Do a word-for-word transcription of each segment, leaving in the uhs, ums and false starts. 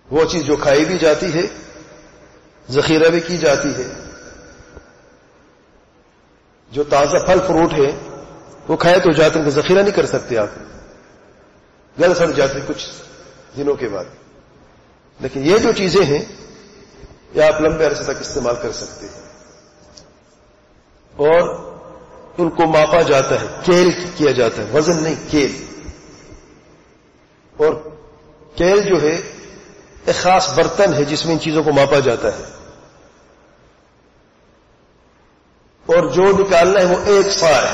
وہ چیز جو کھائی بھی جاتی ہے، ذخیرہ بھی کی جاتی ہے. جو تازہ پھل فروٹ ہے وہ کھائے تو جاتے ہیں کہ ذخیرہ نہیں کر سکتے آپ، زیادہ سڑ جاتے کچھ دنوں کے بعد. لیکن یہ جو چیزیں ہیں یہ آپ لمبے عرصے تک استعمال کر سکتے ہیں، اور ان کو ماپا جاتا ہے، کیل کیا جاتا ہے، وزن نہیں کیل. اور کیل جو ہے ایک خاص برتن ہے جس میں ان چیزوں کو ماپا جاتا ہے، اور جو نکالنا ہے وہ ایک صاع ہے.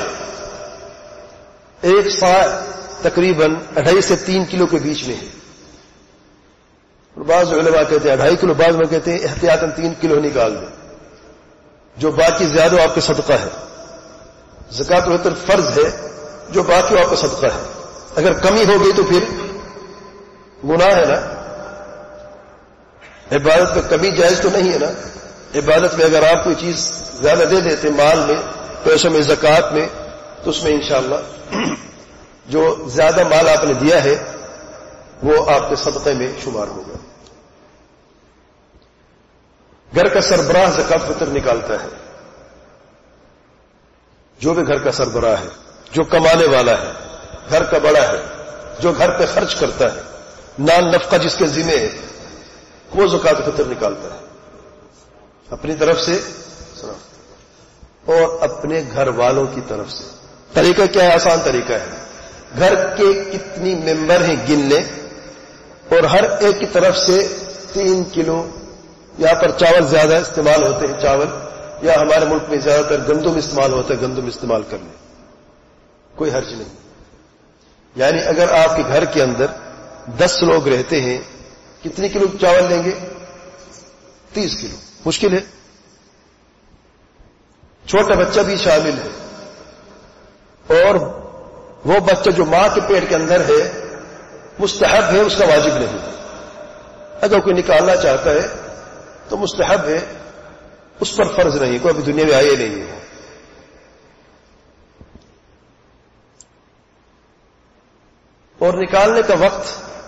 ایک صاع تقریباً اڑھائی سے تین کلو کے بیچ میں ہے. اور بعض علماء کہتے ہیں اڑھائی کلو، بعض میں کہتے ہیں احتیاطاً تین کلو نکال دیں، جو باقی زیادہ آپ کا صدقہ ہے. زکوٰۃ الفطر فرض ہے، جو باقی آپ کا صدقہ ہے. اگر کمی ہو گئی تو پھر گناہ ہے نا. عبادت میں کمی جائز تو نہیں ہے نا. عبادت میں اگر آپ کوئی چیز زیادہ دے دیتے مال میں، پیسوں میں، زکوٰۃ میں، تو اس میں انشاءاللہ جو زیادہ مال آپ نے دیا ہے وہ آپ کے صدقے میں شمار ہوگا. گھر کا سربراہ زکوٰۃ فطر نکالتا ہے. جو بھی گھر کا سربراہ ہے، جو کمانے والا ہے، گھر کا بڑا ہے، جو گھر پہ خرچ کرتا ہے، نان نفقہ جس کے ذمہ ہے، وہ زکوٰۃ فطر نکالتا ہے اپنی طرف سے اور اپنے گھر والوں کی طرف سے. طریقہ کیا ہے؟ آسان طریقہ ہے. گھر کے کتنی ممبر ہیں گن لیں، اور ہر ایک کی طرف سے تین کلو. یہاں پر چاول زیادہ استعمال ہوتے ہیں، چاول، یا ہمارے ملک میں زیادہ تر گندم استعمال ہوتا ہے، گندم استعمال کر لیں، کوئی حرج نہیں. یعنی اگر آپ کے گھر کے اندر دس لوگ رہتے ہیں، کتنی کلو چاول لیں گے؟ تیس کلو. مشکل ہے؟ چھوٹا بچہ بھی شامل ہے، اور وہ بچہ جو ماں کے پیٹ کے اندر ہے مستحب ہے، اس کا واجب نہیں. اگر کوئی نکالنا چاہتا ہے تو مستحب ہے، اس پر فرض نہیں. کوئی ابھی دنیا میں آئے نہیں ہے. اور نکالنے کا وقت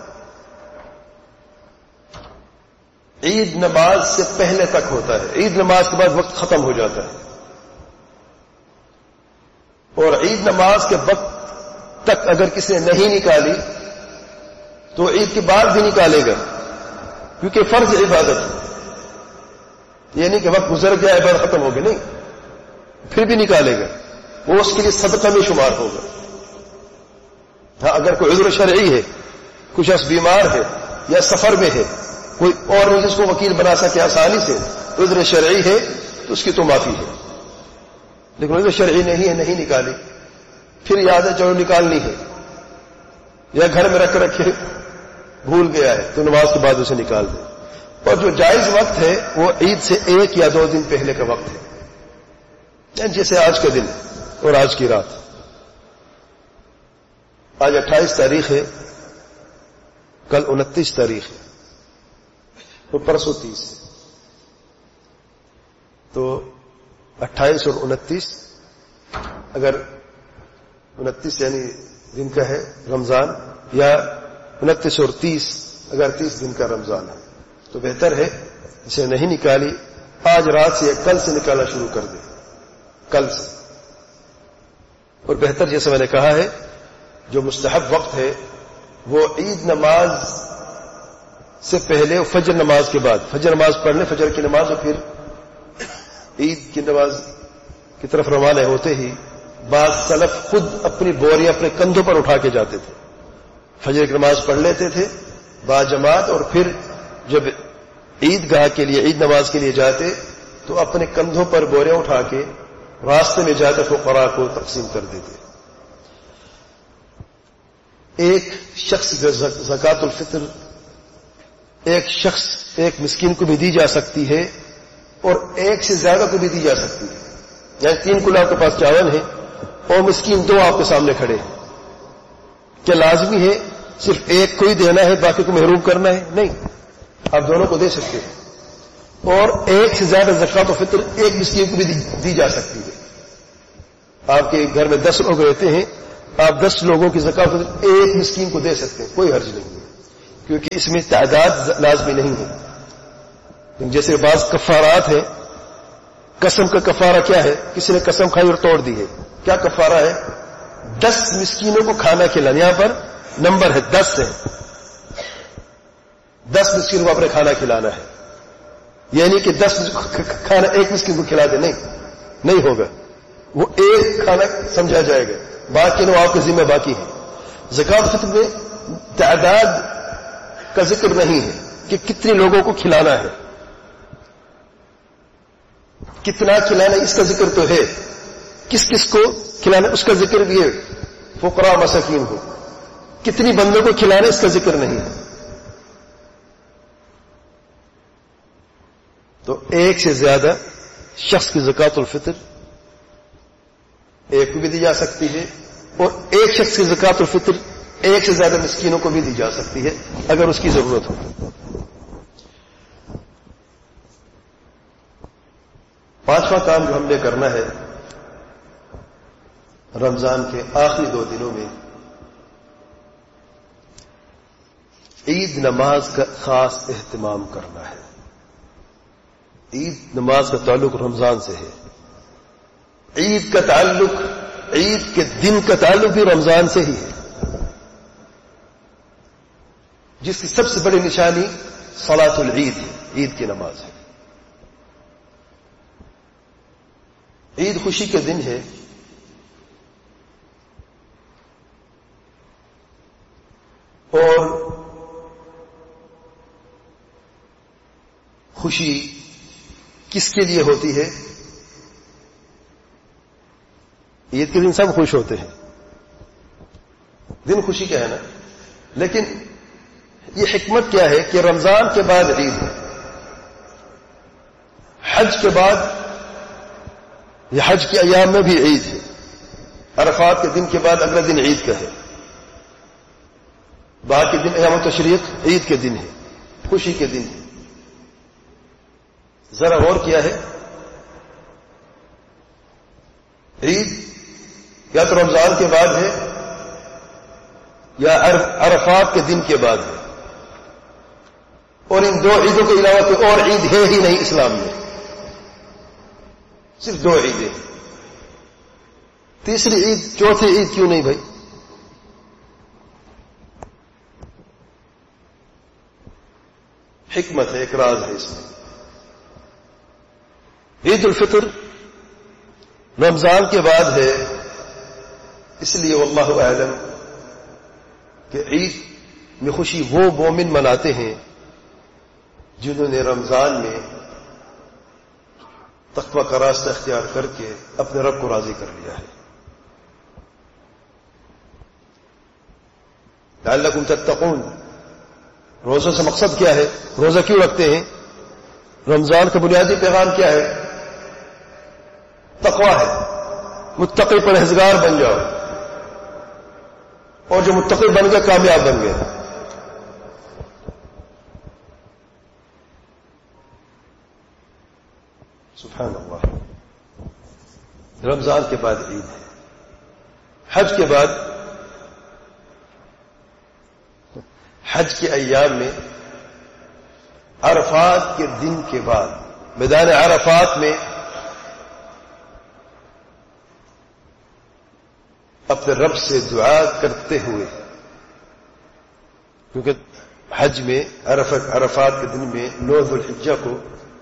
عید نماز سے پہلے تک ہوتا ہے. عید نماز کے بعد وقت ختم ہو جاتا ہے، اور عید نماز کے وقت تک اگر کسی نے نہیں نکالی تو عید کے بعد بھی نکالے گا، کیونکہ فرض عبادت ہے. یہ نہیں کہ وقت گزر گیا عبادت ختم ہو گئی، نہیں، پھر بھی نکالے گا، وہ اس کے لیے صدقہ میں شمار ہوگا. ہاں اگر کوئی عذر شرعی ہے، کچھ شخص بیمار ہے یا سفر میں ہے، کوئی اور نہیں جس کو وکیل بنا سکے آسانی سے، عذر شرعی ہے تو اس کی تو معافی ہے. لیکن عذر شرعی نہیں ہے، نہیں نکالی، پھر یاد ہے چلو نکالنی ہے، یا گھر میں رکھ رکھے بھول گیا ہے، تو نماز کے بعد اسے نکال دے. اور جو جائز وقت ہے وہ عید سے ایک یا دو دن پہلے کا وقت ہے، جیسے آج کا دن اور آج کی رات. آج اٹھائیس تاریخ ہے، کل انتیس تاریخ ہے، تو پرسوں تیس ہے. تو اٹھائیس اور انتیس، اگر انتیس یعنی دن کا ہے رمضان، یا انتیس اور تیس اگر تیس دن کا رمضان ہے، تو بہتر ہے اسے نہیں نکالی آج رات سے یا کل سے نکالنا شروع کر دے، کل سے. اور بہتر جیسے میں نے کہا ہے جو مستحب وقت ہے وہ عید نماز سے پہلے اور فجر نماز کے بعد. فجر نماز پڑھ لیں، فجر کی نماز، اور پھر عید کی نماز کی طرف روانہ ہوتے ہی بعض سلف خود اپنی بوریاں اپنے کندھوں پر اٹھا کے جاتے تھے، فجر کی نماز پڑھ لیتے تھے با جماعت، اور پھر جب عید گاہ کے لیے، عید نماز کے لیے جاتے تو اپنے کندھوں پر بوریاں اٹھا کے راستے میں جاتے فقراء کو تقسیم کر دیتے. ایک شخص زکوٰۃ الفطر ایک شخص ایک مسکین کو بھی دی جا سکتی ہے، اور ایک سے زیادہ کو بھی دی جا سکتی ہے. یعنی تین کلو آپ کے پاس چاول ہے اور مسکین دو آپ کے سامنے کھڑے ہیں، کیا لازمی ہے صرف ایک کو ہی دینا ہے باقی کو محروم کرنا ہے؟ نہیں، آپ دونوں کو دے سکتے ہیں. اور ایک سے زیادہ زکوٰۃ الفطر ایک مسکین کو بھی دی جا سکتی ہے. آپ کے گھر میں دس لوگ رہتے ہیں، آپ دس لوگوں کی زکوٰۃ الفطر ایک مسکین کو دے سکتے ہیں، کوئی حرج نہیں ہے. کیونکہ اس میں تعداد لازمی نہیں ہے. جیسے بعض کفارات ہیں، قسم کا کفارہ کیا ہے؟ کسی نے قسم کھائی اور توڑ دی ہے، کیا کفارہ ہے؟ دس مسکینوں کو کھانا کھلانا. یہاں پر نمبر ہے، دس ہے، دس مسکینوں کو اپنے کھانا کھلانا ہے. یعنی کہ دس کھانا ایک مسکین کو کھلا دے، نہیں نہیں ہوگا. وہ ایک کھانا سمجھا جائے گا، باقی لوگ آپ کے ذمہ باقی ہیں. زکات الفطر میں تعداد کا ذکر نہیں ہے کہ کتنے لوگوں کو کھلانا ہے، کتنا کھلانا اس کا ذکر تو ہے، کس کس کو کھلانا اس کا ذکر بھی ہے. فقراء مساکین کو کتنی بندوں کو کھلانا اس کا ذکر نہیں ہے. تو ایک سے زیادہ شخص کی زکات الفطر ایک کو بھی دی جا سکتی ہے، اور ایک شخص کی زکات الفطر ایک سے زیادہ مسکینوں کو بھی دی جا سکتی ہے اگر اس کی ضرورت ہو. پانچواں کام جو ہم نے کرنا ہے رمضان کے آخری دو دنوں میں، عید نماز کا خاص اہتمام کرنا ہے. عید نماز کا تعلق رمضان سے ہے. عید کا تعلق، عید کے دن کا تعلق بھی رمضان سے ہی ہے، جس کی سب سے بڑی نشانی صلاۃ العید ہے، عید کی نماز ہے. عید خوشی کے دن ہے، اور خوشی کس کے لیے ہوتی ہے؟ عید کے دن سب خوش ہوتے ہیں، دن خوشی کا ہے نا. لیکن یہ حکمت کیا ہے کہ رمضان کے بعد عید ہے، حج کے بعد، یہ حج کے ایام میں بھی عید ہے، عرفات کے دن کے بعد اگلا دن عید کا ہے، باقی دن ایام التشریق عید کے دن ہے، خوشی کے دن ہے. ذرا غور کیا ہے، عید یا تو رمضان کے بعد ہے یا عرفات کے دن کے بعد ہے، اور ان دو عیدوں کے علاوہ کوئی اور عید ہے ہی نہیں اسلام میں، صرف دو عیدیں. تیسری عید، چوتھی عید کیوں نہیں بھائی؟ حکمت ہے، ایک راز ہے اس میں. عید الفطر رمضان کے بعد ہے، اس لیے واللہ اعلم کہ عید میں خوشی وہ مومن مناتے ہیں جنہوں نے رمضان میں تقوی کا راستہ اختیار کر کے اپنے رب کو راضی کر لیا ہے. لعلکم تتقون، روزوں سے مقصد کیا ہے؟ روزہ کیوں رکھتے ہیں؟ رمضان کا بنیادی پیغام کیا ہے؟ تقوی ہے. متقی پرہیزگار بن جاؤ، اور جو متقی بن گئے کامیاب بن گئے. سبحان اللہ. رمضان کے بعد عید ہے، حج کے بعد، حج کے ایام میں عرفات کے دن کے بعد میدان عرفات میں اپنے رب سے دعا کرتے ہوئے، کیونکہ حج میں عرفات کے دن میں نو ذو الحجہ کو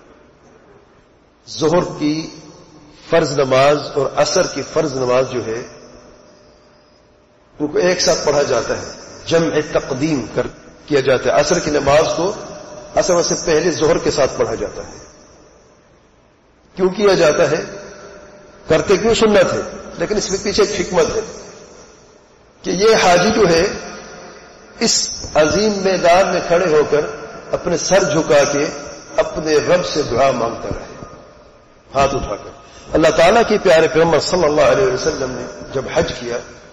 ظہر کی فرض نماز اور عصر کی فرض نماز جو ہے ان کو ایک ساتھ پڑھا جاتا ہے، جمع تقدیم کر کیا جاتا ہے. عصر کی نماز کو عصر سے پہلے ظہر کے ساتھ پڑھا جاتا ہے. کیوں کیا جاتا ہے؟ کرتے کیوں سنت ہے، لیکن اس میں پیچھے ایک حکمت ہے کہ یہ حاجی جو ہے اس عظیم میدان میں کھڑے ہو کر اپنے سر جھکا کے اپنے رب سے دعا مانگتا رہے ہاتھ اٹھا کر. اللہ تعالیٰ کے پیارے پیغمبر صلی اللہ علیہ وسلم نے جب حج کیا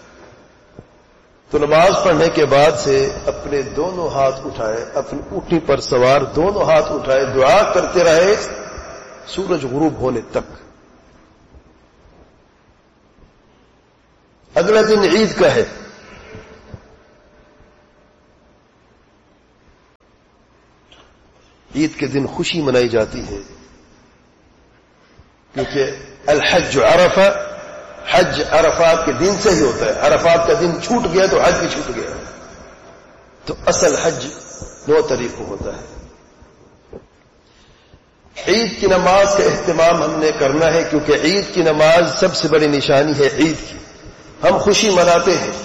تو نماز پڑھنے کے بعد سے اپنے دونوں ہاتھ اٹھائے، اپنی اونٹی پر سوار دونوں ہاتھ اٹھائے، دعا کرتے رہے سورج غروب ہونے تک. اگلا دن عید کا ہے، عید کے دن خوشی منائی جاتی ہے، کیونکہ الحج عرفہ، حج عرفات کے دن سے ہی ہوتا ہے. عرفات کا دن چھوٹ گیا تو حج بھی چھوٹ گیا. تو اصل حج دو طریقوں ہوتا ہے. عید کی نماز کا اہتمام ہم نے کرنا ہے، کیونکہ عید کی نماز سب سے بڑی نشانی ہے عید کی. ہم خوشی مناتے ہیں،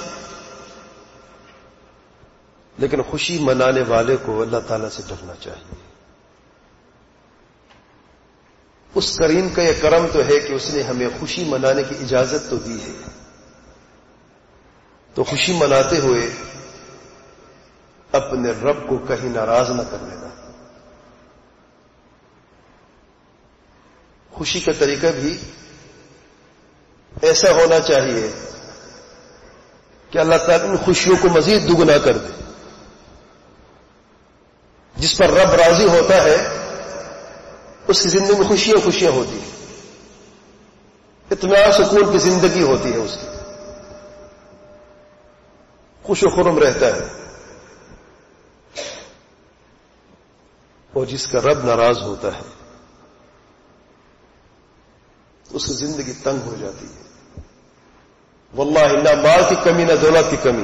لیکن خوشی منانے والے کو اللہ تعالیٰ سے ڈرنا چاہیے. اس کریم کا یہ کرم تو ہے کہ اس نے ہمیں خوشی منانے کی اجازت تو دی ہے. تو خوشی مناتے ہوئے اپنے رب کو کہیں ناراض نہ کر لینا. خوشی کا طریقہ بھی ایسا ہونا چاہیے کہ اللہ تعالیٰ ان خوشیوں کو مزید دگنا کر دے. جس پر رب راضی ہوتا ہے اس کی زندگی میں خوشیاں خوشیاں ہوتی ہیں، اطمینان سکون کی زندگی ہوتی ہے، اس کی خوش و خرم رہتا ہے. اور جس کا رب ناراض ہوتا ہے اس کی زندگی تنگ ہو جاتی ہے. واللہ نہ مال کی کمی نہ دولت کی کمی،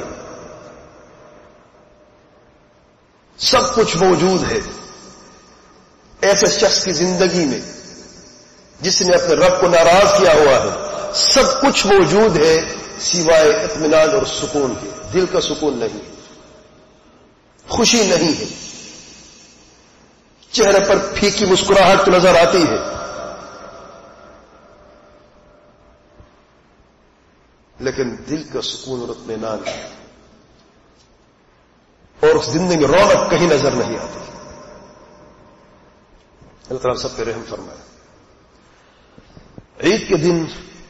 سب کچھ موجود ہے ایسے شخص کی زندگی میں جس نے اپنے رب کو ناراض کیا ہوا ہے. سب کچھ موجود ہے سوائے اطمینان اور سکون کے. دل کا سکون نہیں، خوشی نہیں ہے، چہرے پر پھیکی مسکراہٹ تو نظر آتی ہے، لیکن دل کا سکون اور اطمینان ہے، اور اس زندگی میں رونق کہیں نظر نہیں آتی. اللہ تعالیٰ سب پہ رحم فرمائے. عید کے دن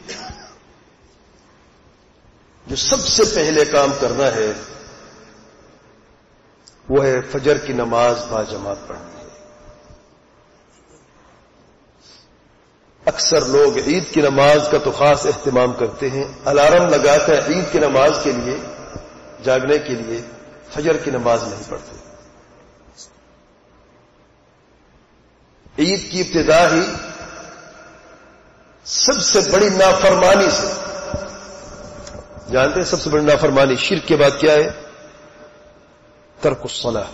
جو سب سے پہلے کام کرنا ہے وہ ہے فجر کی نماز با جماعت پڑھنی ہے. اکثر لوگ عید کی نماز کا تو خاص اہتمام کرتے ہیں، الارم لگاتے ہیں عید کی نماز کے لیے، جاگنے کے لیے، فجر کی نماز نہیں پڑھتے. عید کی ابتدا ہی سب سے بڑی نافرمانی سے، جانتے ہیں سب سے بڑی نافرمانی شرک کے بعد کیا ہے؟ ترک الصلاۃ.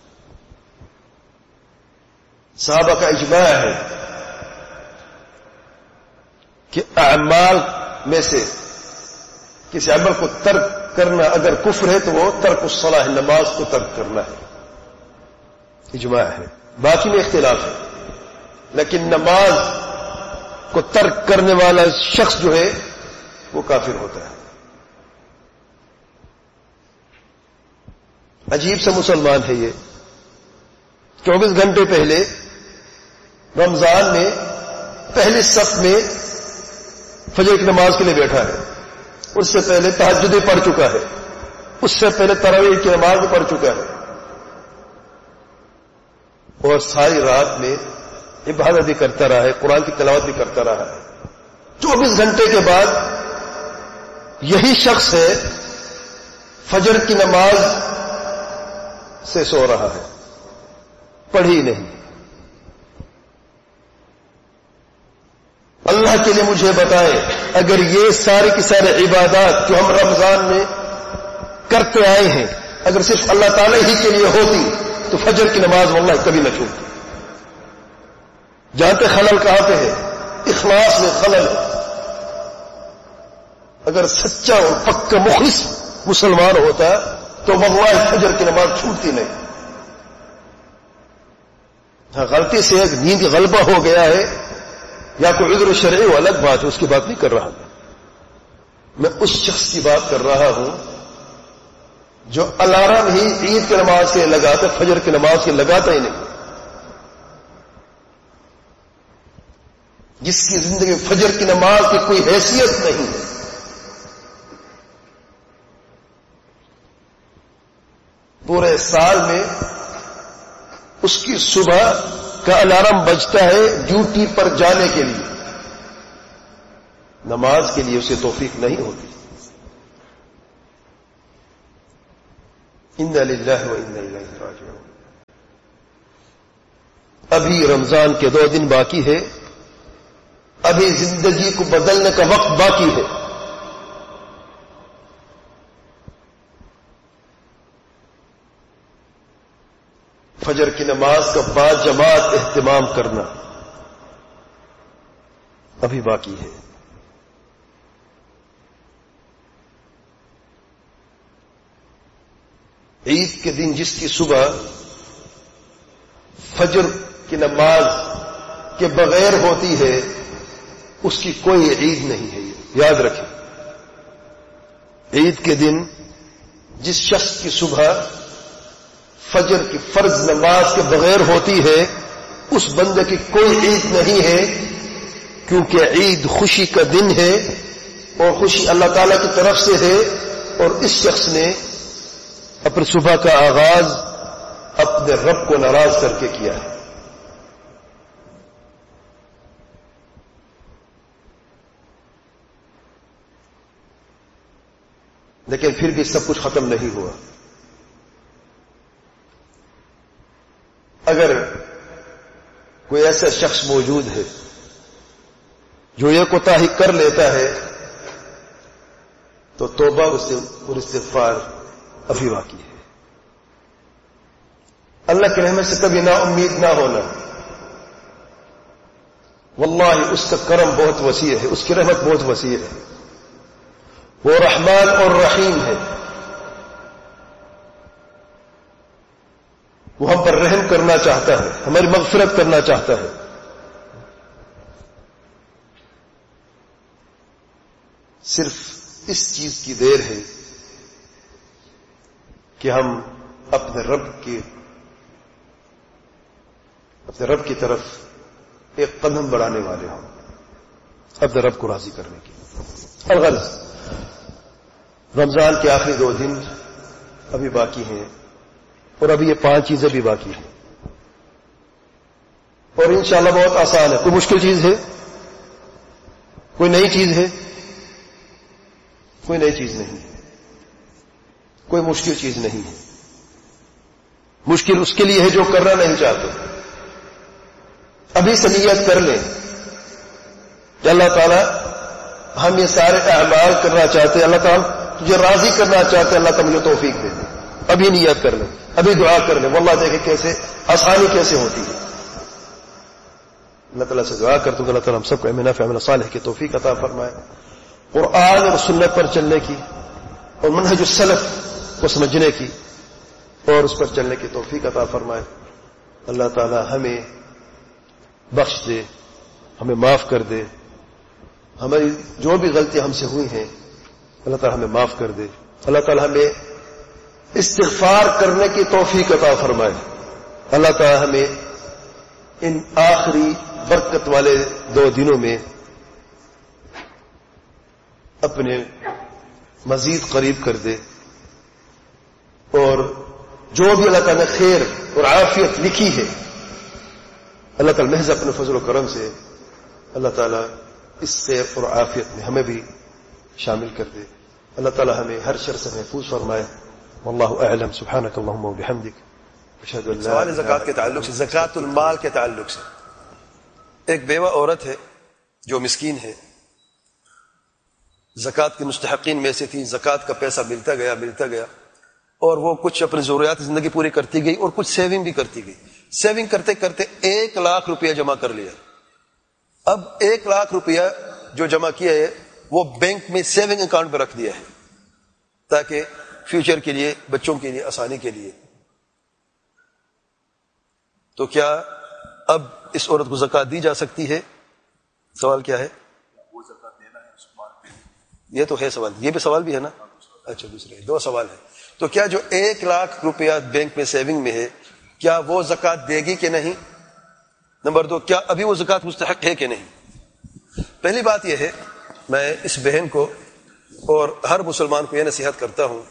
صحابہ کا اجماع ہے کہ اعمال میں سے کسی عمل کو ترک کرنا اگر کفر ہے تو وہ ترک الصلاۃ، نماز کو ترک کرنا ہے. اجماع ہے، باقی میں اختلاف ہے، لیکن نماز کو ترک کرنے والا شخص جو ہے وہ کافر ہوتا ہے. عجیب سا مسلمان ہے یہ. چوبیس گھنٹے پہلے رمضان میں پہلی صف میں فجر کی نماز کے لیے بیٹھا ہے، اس سے پہلے تہجد پڑھ چکا ہے، اس سے پہلے تراویح کی نماز بھی پڑھ چکا ہے، اور ساری رات میں عبادت بھی کرتا رہا ہے، قرآن کی تلاوت بھی کرتا رہا ہے. چوبیس گھنٹے کے بعد یہی شخص ہے فجر کی نماز سے سو رہا ہے، پڑھی نہیں. اللہ کے لیے مجھے بتائیں، اگر یہ ساری کی ساری عبادات جو ہم رمضان میں کرتے آئے ہیں اگر صرف اللہ تعالی ہی کے لیے ہوتی تو فجر کی نماز واللہ کبھی نہ چھوٹتی. جانتے خلل کہاں پہ ہے؟ اخلاص میں خلل. اگر سچا اور پکا مخلص مسلمان ہوتا تو واللہ فجر کی نماز چھوٹتی نہیں. ہاں غلطی سے ایک نیند غلبہ ہو گیا ہے یا کوئی عذر شرعی وہ الگ بات ہے، اس کی بات نہیں کر رہا میں. میں اس شخص کی بات کر رہا ہوں جو الارم ہی عید کی نماز کے لگاتا، فجر کی نماز کے لگاتا ہی نہیں، جس کی زندگی میں فجر کی نماز کی کوئی حیثیت نہیں ہے. پورے سال میں اس کی صبح کا الارم بجتا ہے ڈیوٹی پر جانے کے لیے، نماز کے لیے اسے توفیق نہیں ہوتی. انا للہ و انا الیہ راجعون. ابھی رمضان کے دو دن باقی ہے، ابھی زندگی کو بدلنے کا وقت باقی ہے. فجر کی نماز کا بعد جماعت اہتمام کرنا ابھی باقی ہے. عید کے دن جس کی صبح فجر کی نماز کے بغیر ہوتی ہے اس کی کوئی عید نہیں ہے. یاد رکھیں، عید کے دن جس شخص کی صبح فجر کی فرض نماز کے بغیر ہوتی ہے اس بندے کی کوئی عید نہیں ہے، کیونکہ عید خوشی کا دن ہے اور خوشی اللہ تعالی کی طرف سے ہے، اور اس شخص نے اپنی صبح کا آغاز اپنے رب کو ناراض کر کے کیا ہے. لیکن پھر بھی سب کچھ ختم نہیں ہوا. اگر کوئی ایسا شخص موجود ہے جو یہ کوتاہی کر لیتا ہے تو توبہ اور استغفار ابھی باقی ہے. اللہ کی رحمت سے کبھی نا امید نہ ہونا. واللہ اس کا کرم بہت وسیع ہے، اس کی رحمت بہت وسیع ہے. وہ رحمان اور رحیم ہے، وہ ہم پر رحم کرنا چاہتا ہے، ہماری مغفرت کرنا چاہتا ہے. صرف اس چیز کی دیر ہے کہ ہم اپنے رب کی اپنے رب کی طرف ایک قدم بڑھانے والے ہوں، اپنے رب کو راضی کرنے کی. الغرض رمضان کے آخری دو دن ابھی باقی ہیں، اور ابھی یہ پانچ چیزیں بھی باقی ہیں، اور انشاءاللہ بہت آسان ہے. کوئی مشکل چیز ہے؟ کوئی نئی چیز ہے؟ کوئی نئی چیز نہیں ہے، کوئی مشکل چیز نہیں ہے. مشکل اس کے لیے ہے جو کرنا نہیں چاہتے. ابھی سے نیت کر لیں کہ اللہ تعالیٰ ہم یہ سارے اعمال کرنا چاہتے ہیں، اللہ تعالیٰ تجھے راضی کرنا چاہتے ہیں، اللہ تعالیٰ مجھے توفیق دے دے. ابھی نیت کر لیں، ابھی دعا کر لیں. واللہ دیکھیں کیسے آسانی کیسے ہوتی ہے. اللہ تعالیٰ سے دعا کرتا ہوں کہ اللہ تعالیٰ ہم سب کو علم نافع عمل صالح کی توفیق عطا فرمائے، قرآن اور سنت پر چلنے کی اور منہج السلف کو سمجھنے کی اور اس پر چلنے کی توفیق عطا فرمائے. اللہ تعالیٰ ہمیں بخش دے، ہمیں معاف کر دے. ہماری جو بھی غلطیاں ہم سے ہوئی ہیں اللہ تعالیٰ ہمیں معاف کر دے. اللہ تعالیٰ ہمیں استغفار کرنے کی توفیق عطا فرمائے. اللہ تعالیٰ ہمیں ان آخری برکت والے دو دنوں میں اپنے مزید قریب کر دے، اور جو بھی اللہ تعالیٰ نے خیر اور عافیت لکھی ہے اللہ تعالیٰ محض اپنے فضل و کرم سے اللہ تعالیٰ اس خیر اور عافیت میں ہمیں بھی شامل کر دے. اللہ تعالیٰ ہمیں ہر شر سے محفوظ فرمائے. واللہ اعلم. سبحانک اللہم و بحمدک اشہد ان لا سوال زکوٰۃ کے تعلق سے، زکوٰۃ المال کے تعلق سے، ایک بیوہ عورت ہے جو مسکین ہے، زکوٰۃ کے مستحقین میں سے تھی. زکوٰۃ کا پیسہ ملتا گیا ملتا گیا اور وہ کچھ اپنی ضروریات زندگی پوری کرتی گئی اور کچھ سیونگ بھی کرتی گئی. سیونگ کرتے کرتے ایک لاکھ روپیہ جمع کر لیا. اب ایک لاکھ روپیہ جو جمع کیا ہے وہ بینک میں سیونگ اکاؤنٹ پہ رکھ دیا ہے تاکہ فیوچر کے لیے، بچوں کے لیے آسانی کے لیے. تو کیا اب اس عورت کو زکوٰۃ دی جا سکتی ہے؟ سوال کیا ہے؟ وہ زکوٰۃ دینا ہے اس مال پہ. یہ تو ہے سوال، یہ بھی سوال بھی ہے نا. اچھا دوسرے دو سوال ہے. تو کیا جو ایک لاکھ روپیہ بینک میں سیونگ میں ہے کیا وہ زکوٰۃ دے گی کہ نہیں؟ نمبر دو، کیا ابھی وہ زکوٰۃ مستحق ہے کہ نہیں؟ پہلی بات یہ ہے، میں اس بہن کو اور ہر مسلمان کو یہ نصیحت کرتا ہوں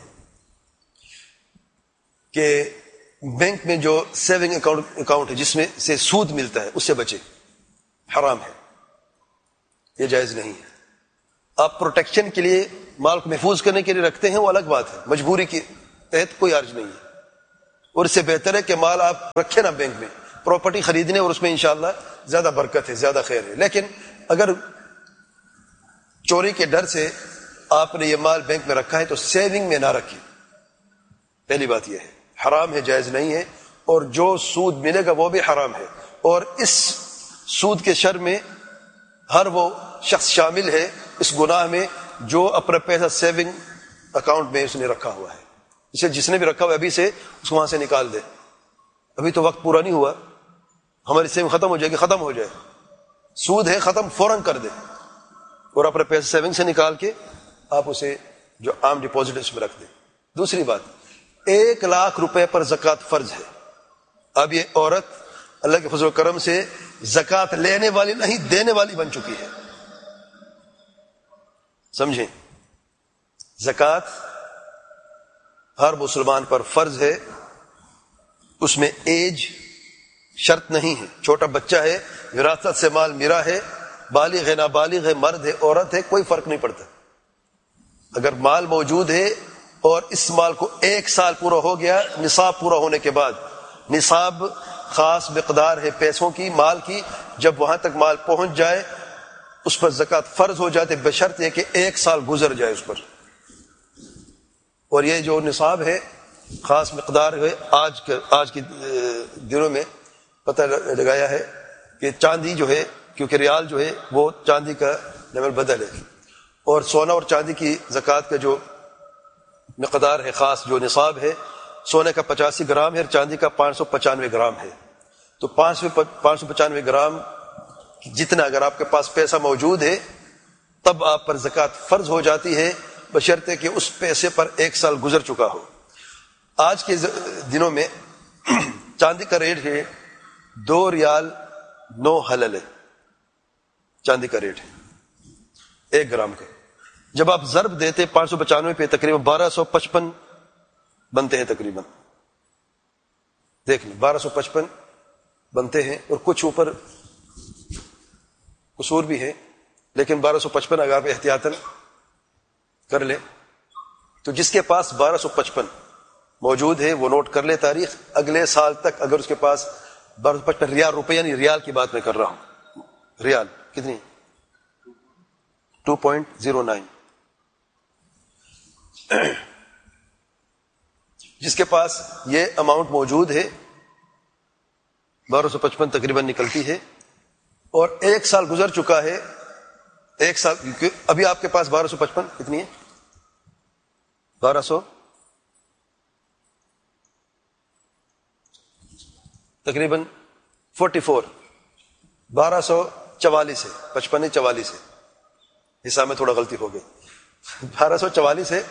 کہ بینک میں جو سیونگ اکاؤنٹ اکاؤنٹ ہے جس میں سے سود ملتا ہے اس سے بچے. حرام ہے، یہ جائز نہیں ہے. آپ پروٹیکشن کے لیے مال کو محفوظ کرنے کے لیے رکھتے ہیں وہ الگ بات ہے، مجبوری کے تحت کوئی حرج نہیں ہے. اور اس سے بہتر ہے کہ مال آپ رکھیں نا بینک میں، پراپرٹی خریدنے اور اس میں انشاءاللہ زیادہ برکت ہے, زیادہ خیر ہے. لیکن اگر چوری کے ڈر سے آپ نے یہ مال بینک میں رکھا ہے تو سیونگ میں نہ رکھیں. پہلی بات یہ ہے, حرام ہے, جائز نہیں ہے, اور جو سود ملے گا وہ بھی حرام ہے. اور اس سود کے شر میں ہر وہ شخص شامل ہے اس گناہ میں جو اپنا پیسہ سیونگ اکاؤنٹ میں اس نے رکھا ہوا ہے. اسے جس نے بھی رکھا ہوا ہے ابھی سے اس کو وہاں سے نکال دے. ابھی تو وقت پورا نہیں ہوا, ہماری سیونگ ختم ہو جائے گی, ختم ہو جائے, سود ہے ختم, فوراً کر دے اور اپنے پیسے سیونگ سے نکال کے آپ اسے جو عام ڈپازٹ اس میں رکھ دیں. دوسری بات, ایک لاکھ روپے پر زکوٰۃ فرض ہے. اب یہ عورت اللہ کے فضل و کرم سے زکوٰۃ لینے والی نہیں دینے والی بن چکی ہے. سمجھیں, زکوٰۃ ہر مسلمان پر فرض ہے. اس میں ایج شرط نہیں ہے. چھوٹا بچہ ہے, وراثت سے مال میرا ہے, بالغ ہے, نابالغ ہے, مرد ہے, عورت ہے, کوئی فرق نہیں پڑتا. اگر مال موجود ہے اور اس مال کو ایک سال پورا ہو گیا, نصاب پورا ہونے کے بعد, نصاب خاص مقدار ہے پیسوں کی, مال کی, جب وہاں تک مال پہنچ جائے اس پر زکوٰۃ فرض ہو جاتے, بشرط یہ کہ ایک سال گزر جائے اس پر. اور یہ جو نصاب ہے خاص مقدار ہے, آج کے آج کے دنوں میں پتہ لگایا ہے کہ چاندی جو ہے, کیونکہ ریال جو ہے وہ چاندی کا لیول بدل ہے, اور سونا اور چاندی کی زکوٰۃ کا جو مقدار ہے خاص جو نصاب ہے, سونے کا پچاسی گرام ہے اور چاندی کا پانچ سو پچانوے گرام ہے. تو پانچ سو پانچ سو پچانوے گرام جتنا اگر آپ کے پاس پیسہ موجود ہے تب آپ پر زکوٰۃ فرض ہو جاتی ہے, بشرطے کہ اس پیسے پر ایک سال گزر چکا ہو. آج کے دنوں میں چاندی کا ریٹ ہے دو ریال نو حلل ہے, چاندی کا ریٹ ہے ایک گرام کا. جب آپ ضرب دیتے پانچ سو پچانوے پہ تقریباً بارہ سو پچپن بنتے ہیں, تقریباً دیکھ لیں بارہ سو پچپن بنتے ہیں, اور کچھ اوپر قصور بھی ہے, لیکن بارہ سو پچپن اگر آپ احتیاطاً کر لیں تو جس کے پاس بارہ سو پچپن موجود ہے وہ نوٹ کر لے تاریخ, اگلے سال تک اگر اس کے پاس بارہ سو پچپن ریال روپے, یعنی ریال کی بات میں کر رہا ہوں, ریال کتنی ٹو پوائنٹ زیرو نائن, جس کے پاس یہ اماؤنٹ موجود ہے بارہ سو پچپن تقریباً نکلتی ہے, اور ایک سال گزر چکا ہے, ایک سال ابھی آپ کے پاس بارہ سو پچپن کتنی ہے, بارہ سو تقریباً فورٹی فور, بارہ سو چوالیس ہے, پچپن چوالیس ہے, حساب میں تھوڑا غلطی ہو گئی, بارہ سو چوالیس ہے.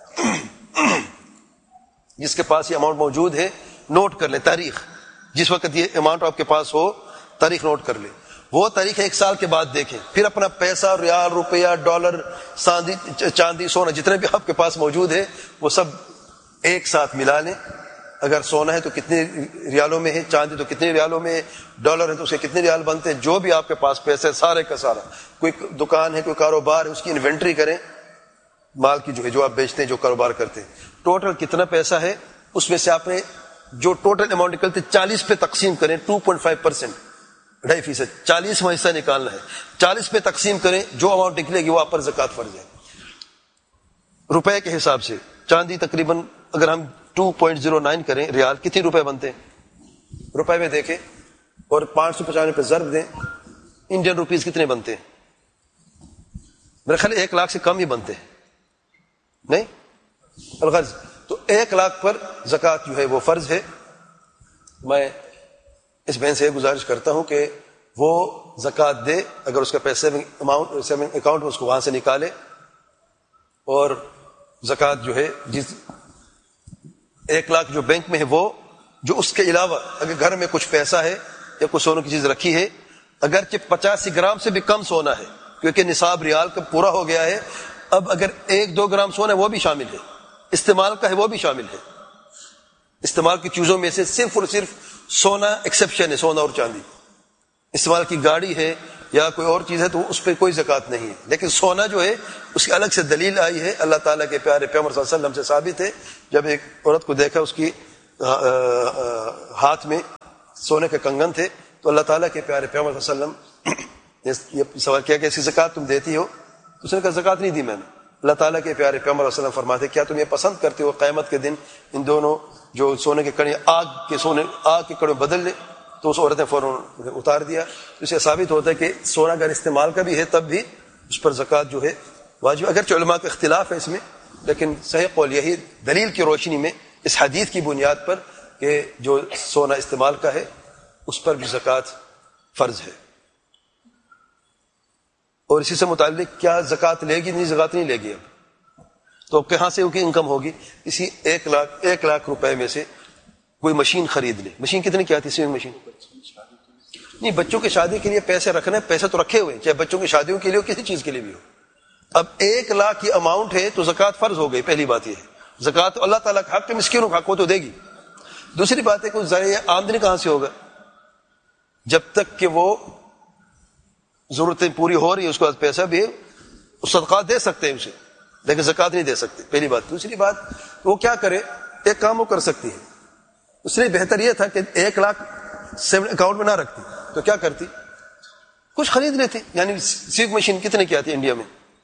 جس کے پاس یہ اماؤنٹ موجود ہے نوٹ کر لیں تاریخ, جس وقت یہ اماؤنٹ آپ کے پاس ہو تاریخ نوٹ کر لیں. وہ تاریخ ایک سال کے بعد دیکھیں, پھر اپنا پیسہ, ریال, روپیہ, ڈالر, چاندی, چاندی سونا جتنے بھی آپ کے پاس موجود ہے وہ سب ایک ساتھ ملا لیں. اگر سونا ہے تو کتنے ریالوں میں ہے, چاندی تو کتنے ریالوں میں ہے, ڈالر ہے تو اس کے کتنے ریال بنتے ہیں, جو بھی آپ کے پاس پیسے سارے کا سارا, کوئی دکان ہے, کوئی کاروبار ہے, اس کی انوینٹری کریں, مال کی جو ہے جو آپ بیچتے ہیں, جو کاروبار کرتے ہیں, ٹوٹل کتنا پیسہ ہے, اس میں سے آپ نے جو ٹوٹل اماؤنٹ نکلتے چالیس پہ تقسیم کریں, ٹو پوائنٹ فائیو پرسینٹ, ڈھائی فیصد, چالیسواں حصہ نکالنا ہے, چالیس پہ تقسیم کریں, جو اماؤنٹ نکلے گی وہ آپ پر زکوٰۃ فرض ہے. روپے کے حساب سے چاندی تقریباً اگر ہم ٹو پوائنٹ زیرو نائن کریں ریال, کتنے روپے بنتے ہیں, روپے میں دیکھیں, اور پانچ سو پچانوے پہ ضرب دیں, انڈین روپیز کتنے بنتے ہیں, میرے خیال ایک لاکھ سے کم ہی بنتے ہیں, نہیں الغرض. تو ایک لاکھ پر زکوٰۃ جو ہے وہ فرض ہے. میں اس بہن سے گزارش کرتا ہوں کہ وہ زکوٰۃ دے, اگر اس کا پیسہ سیونگ اماؤنٹ سیونگ اکاؤنٹ اس کو وہاں سے نکالے, اور زکوٰۃ جو ہے جس ایک لاکھ جو بینک میں ہے وہ, جو اس کے علاوہ اگر گھر میں کچھ پیسہ ہے یا کچھ سونے کی چیز رکھی ہے, اگرچہ پچاسی گرام سے بھی کم سونا ہے کیونکہ نصاب ریال کا پورا ہو گیا ہے, اب اگر ایک دو گرام سونا ہے وہ بھی شامل ہے, استعمال کا ہے وہ بھی شامل ہے. استعمال کی چیزوں میں سے صرف اور صرف سونا ایکسیپشن ہے, سونا اور چاندی. استعمال کی گاڑی ہے یا کوئی اور چیز ہے تو اس پہ کوئی زکوٰۃ نہیں ہے, لیکن سونا جو ہے اس کی الگ سے دلیل آئی ہے, اللہ تعالیٰ کے پیارے پیغمبر صلی اللہ علیہ وسلم سے ثابت ہے. جب ایک عورت کو دیکھا اس کی ہاتھ میں سونے کے کنگن تھے. تو اللہ تعالیٰ کے پیارے پیغمبر صلی اللہ علیہ وسلم نے یہ سوال کیا کہ اس کی زکوٰۃ تم دیتی ہو؟ تو اس نے کہا زکوٰۃ نہیں دی میں نے. اللہ تعالیٰ کے پیارے پیغمبر صلی اللہ علیہ وسلم فرماتے کیا تم یہ پسند کرتے ہو قیامت کے دن ان دونوں جو سونے کے کڑے آگ کے سونے آگ کے کڑے بدل لے؟ تو اس عورت نے فوراً اتار دیا. اس سے ثابت ہوتا ہے کہ سونا اگر استعمال کا بھی ہے تب بھی اس پر زکوٰۃ جو ہے واجب. اگرچہ علماء کا اختلاف ہے اس میں، لیکن صحیح قول یہی دلیل کی روشنی میں اس حدیث کی بنیاد پر کہ جو سونا استعمال کا ہے اس پر بھی زکوٰۃ فرض ہے. اور اسی سے متعلق کیا زکوٰۃ لے گی؟ نہیں، زکوٰۃ نہیں لے گی. اب تو کہاں سے کی انکم ہوگی؟ اسی ایک لاکھ ایک لاکھ روپے میں سے کوئی مشین خرید لے. مشین کتنی کی آتی ہے؟ Swing machine. نہیں، بچوں کی شادی کے لیے پیسے رکھنے، پیسے تو رکھے ہوئے ہیں، چاہے بچوں کی شادیوں کے لیے ہو کسی چیز کے لیے بھی ہو. اب ایک لاکھ کی اماؤنٹ ہے تو زکوٰۃ فرض ہو گئی. پہلی بات یہ ہے زکوٰۃ اللہ تعالیٰ کا حق ہے، مسکینوں کا حق ہو تو دے گی. دوسری بات ہے کہ ذریعہ آمدنی کہاں سے ہوگا؟ جب تک کہ وہ ضرورتیں پوری ہو رہی ہے اس کو پیسہ بھی صدقات دے سکتے ہیں اسے، لیکن زکوٰۃ نہیں دے سکتے. پہلی بات. دوسری بات وہ کیا کرے؟ ایک کام وہ کر سکتی ہے. اس لیے بہتر یہ تھا کہ ایک لاکھ سیون اکاؤنٹ میں نہ رکھتی تو کیا کرتی؟ کچھ خرید لیتی. یعنی سیوک مشین کتنے کی آتی ہے انڈیا میں؟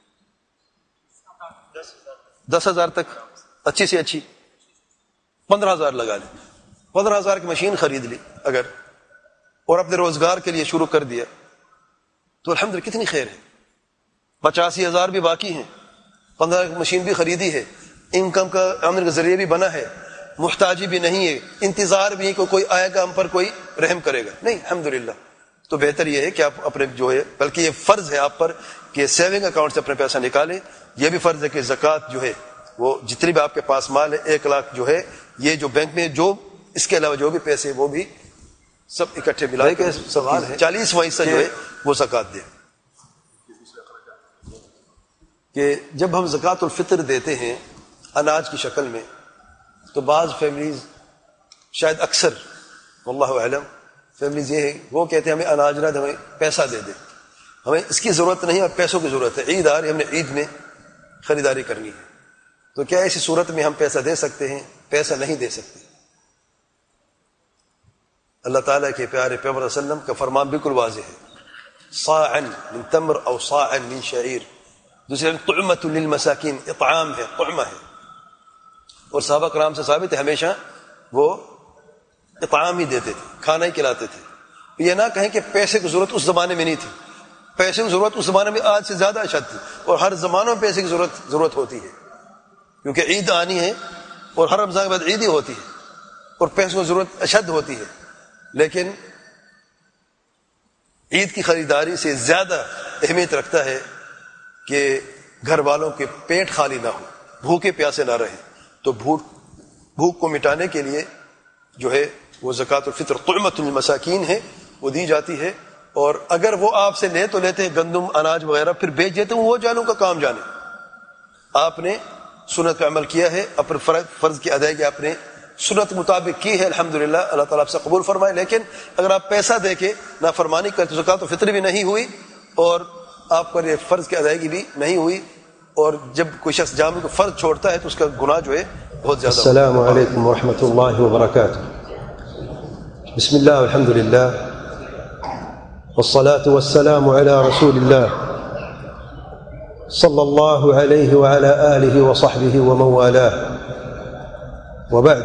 دس ہزار تک اچھی سے اچھی. پندرہ ہزار لگا لی. پندرہ ہزار کی مشین خرید لی اگر، اور اپنے روزگار کے لیے شروع کر دیا تو الحمدللہ کتنی خیر ہے. پچاسی ہزار بھی باقی ہیں، پندرہ مشین بھی خریدی ہے، انکم کا آمدنی کا ذریعہ بھی بنا ہے، محتاجی بھی نہیں ہے، انتظار بھی ہے کہ کوئی آئے گا ہم پر کوئی رحم کرے گا. نہیں، الحمدللہ. تو بہتر یہ ہے کہ آپ اپنے جو ہے، بلکہ یہ فرض ہے آپ پر کہ سیونگ اکاؤنٹ سے اپنے پیسہ نکالیں. یہ بھی فرض ہے کہ زکوٰۃ جو ہے وہ جتنی بھی آپ کے پاس مال ہے ایک لاکھ جو ہے یہ جو بینک میں جو اس کے علاوہ جو بھی پیسے وہ بھی سب اکٹھے ملا کے سوال ہے چالیس فیصد جو ہے وہ زکوٰۃ دے. کہ جب ہم زکوٰۃ الفطر دیتے ہیں اناج کی شکل میں تو بعض فیملیز شاید اکثر واللہ اعلم فیملیز یہ ہے وہ کہتے ہیں ہمیں اناج نہ دے، ہمیں پیسہ دے دے، ہمیں اس کی ضرورت نہیں، اب پیسوں کی ضرورت ہے، عید آ رہی ہے، ہم نے عید میں خریداری کرنی ہے. تو کیا ایسی صورت میں ہم پیسہ دے سکتے ہیں؟ پیسہ نہیں دے سکتے. اللہ تعالیٰ کے پیارے پیغمبر صلی اللہ علیہ وسلم کا فرمان بالکل واضح ہے، صاعا من تمر او صاعا من شعیر. دوسرے طعمۃ للمساکین، اطعام ہے، طعمہ ہے. اور صحابہ کرام سے ثابت ہے ہمیشہ وہ اطعام ہی دیتے تھے، کھانا ہی کھلاتے تھے. یہ نہ کہیں کہ پیسے کی ضرورت اس زمانے میں نہیں تھی. پیسے کی ضرورت اس زمانے میں آج سے زیادہ اشد تھی، اور ہر زمانوں میں پیسے کی ضرورت ضرورت ہوتی ہے کیونکہ عید آنی ہے اور ہر رمضان کے بعد عید ہی ہوتی ہے اور پیسوں کی ضرورت اشد ہوتی ہے. لیکن عید کی خریداری سے زیادہ اہمیت رکھتا ہے کہ گھر والوں کے پیٹ خالی نہ ہو، بھوکے پیاسے نہ رہیں. تو بھوک بھوک کو مٹانے کے لیے جو ہے وہ زکوٰۃ الفطر طعمۃ للمساکین ہے، وہ دی جاتی ہے. اور اگر وہ آپ سے لے تو لیتے ہیں گندم اناج وغیرہ پھر بیچ دیتے ہیں، وہ جانوں کا کام جانے. آپ نے سنت کا عمل کیا ہے، اپنے فرض کی ادائیگی آپ نے سنت مطابق کی ہے، الحمدللہ، اللہ تعالیٰ آپ سے قبول فرمائے. لیکن اگر آپ پیسہ دے کے نافرمانی کرتے زکوٰۃ الفطر بھی نہیں ہوئی اور آپ پر یہ فرض کی ادائیگی بھی نہیں ہوئی. اور جب کوئی شخص جامع کو فرض چھوڑتا ہے تو اس کا گناہ جو ہے بہت زیادہ. السلام علیکم ورحمۃ اللہ وبرکاتہ. بسم اللہ والحمد للہ والصلاة والسلام على رسول اللہ صلی اللہ علیہ وعلى آلہ وصحبہ ومن والاه. وبعد،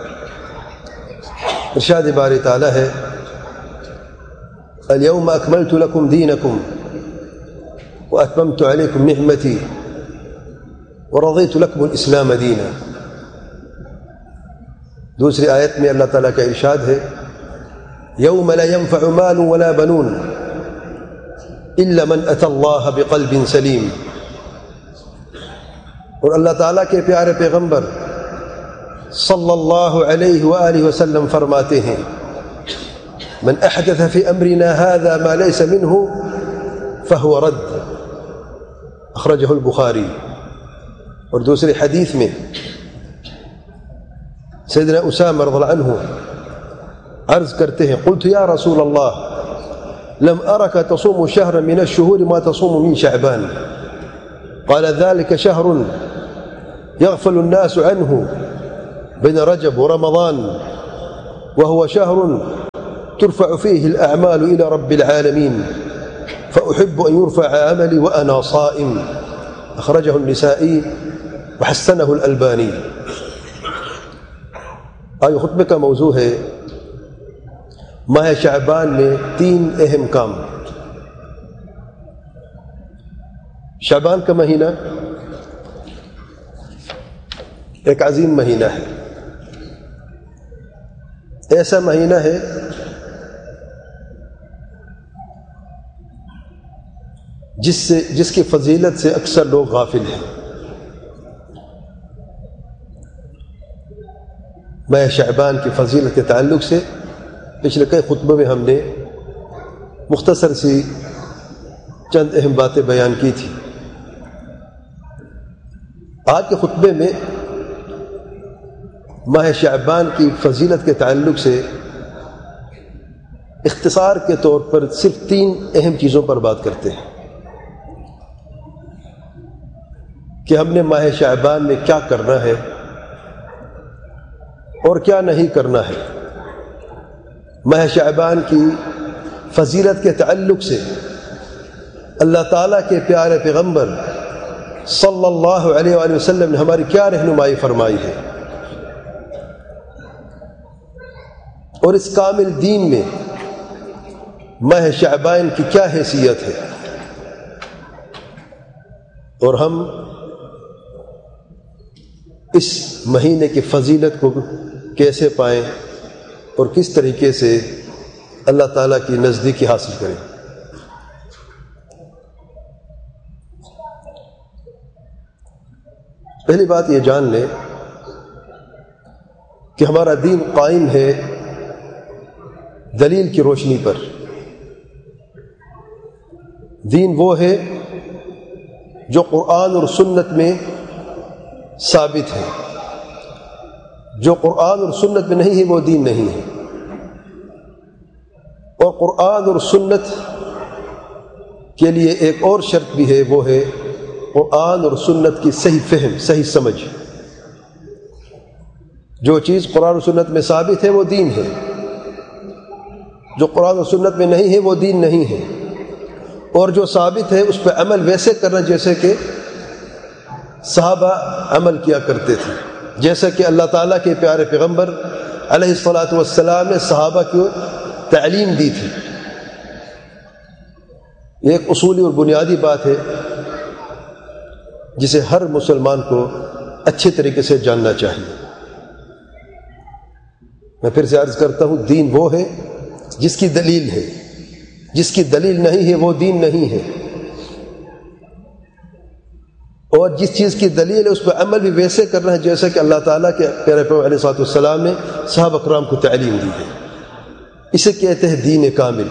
ارشاد باری تعالی ہے اليوم اکملت لکم دینکم واتممت علیکم نعمتی ورضیت لکم الاسلام دینا. دوسری آیت میں اللہ تعالیٰ کا ارشاد ہے یوم لا ينفع مال ولا بنون الا من اتى اللہ بقلب سلیم. اور اللہ تعالیٰ کے پیارے پیغمبر صلی اللہ علیہ وآلہ وسلم فرماتے ہیں من احدث فی امرنا هذا ما ليس منه فهو رد، اخرجہ البخاری. اور دوسری حدیث میں سیدنا اسامہ رضی اللہ عنہ عرض کرتے ہیں قلت یا رسول اللہ لم ارک تصوم شهرا من الشهور ما تصوم من شعبان قال ذلك شهر يغفل الناس عنه بين رجب ورمضان وهو شهر ترفع فيه الأعمال إلى رب العالمين فأحب أن يرفع عملي وأنا صائم. أخرجه النسائي وحسنه الألباني. آج خطبے کا موضوع ہے ماہ شعبان میں تین اہم کام. شعبان کا مہینہ ایک عظیم مہینہ ہے. ایسا مہینہ ہے جس سے جس کی فضیلت سے اکثر لوگ غافل ہیں. ماہ شعبان کی فضیلت کے تعلق سے پچھلے کئی خطبوں میں ہم نے مختصر سی چند اہم باتیں بیان کی تھی. آج کے خطبے میں ماہ شعبان کی فضیلت کے تعلق سے اختصار کے طور پر صرف تین اہم چیزوں پر بات کرتے ہیں کہ ہم نے ماہ شعبان میں کیا کرنا ہے اور کیا نہیں کرنا ہے. ماہ شعبان کی فضیلت کے تعلق سے اللہ تعالیٰ کے پیارے پیغمبر صلی اللہ علیہ وآلہ وسلم نے ہماری کیا رہنمائی فرمائی ہے اور اس کامل دین میں ماہ شعبان کی کیا حیثیت ہے، اور ہم اس مہینے کی فضیلت کو کیسے پائیں اور کس طریقے سے اللہ تعالیٰ کی نزدیکی حاصل کریں. پہلی بات یہ جان لیں کہ ہمارا دین قائم ہے دلیل کی روشنی پر. دین وہ ہے جو قرآن اور سنت میں ثابت ہے. جو قرآن اور سنت میں نہیں ہے وہ دین نہیں ہے. اور قرآن اور سنت کے لیے ایک اور شرط بھی ہے، وہ ہے قرآن اور سنت کی صحیح فہم، صحیح سمجھ. جو چیز قرآن اور سنت میں ثابت ہے وہ دین ہے، جو قرآن اور سنت میں نہیں ہے وہ دین نہیں ہے. اور جو ثابت ہے اس پہ عمل ویسے کرنا جیسے کہ صحابہ عمل کیا کرتے تھے، جیسا کہ اللہ تعالیٰ کے پیارے پیغمبر علیہ الصلاۃ والسلام نے صحابہ کو تعلیم دی تھی. یہ ایک اصولی اور بنیادی بات ہے جسے ہر مسلمان کو اچھے طریقے سے جاننا چاہیے. میں پھر سے عرض کرتا ہوں، دین وہ ہے جس کی دلیل ہے، جس کی دلیل نہیں ہے وہ دین نہیں ہے. اور جس چیز کی دلیل ہے اس پہ عمل بھی ویسے کرنا ہے جیسا کہ اللہ تعالیٰ کے پیارے پیغمبر علیہ الصلوۃ والسلام نے صحابہ کرام کو تعلیم دی ہے. اسے کہتے ہیں دین کامل،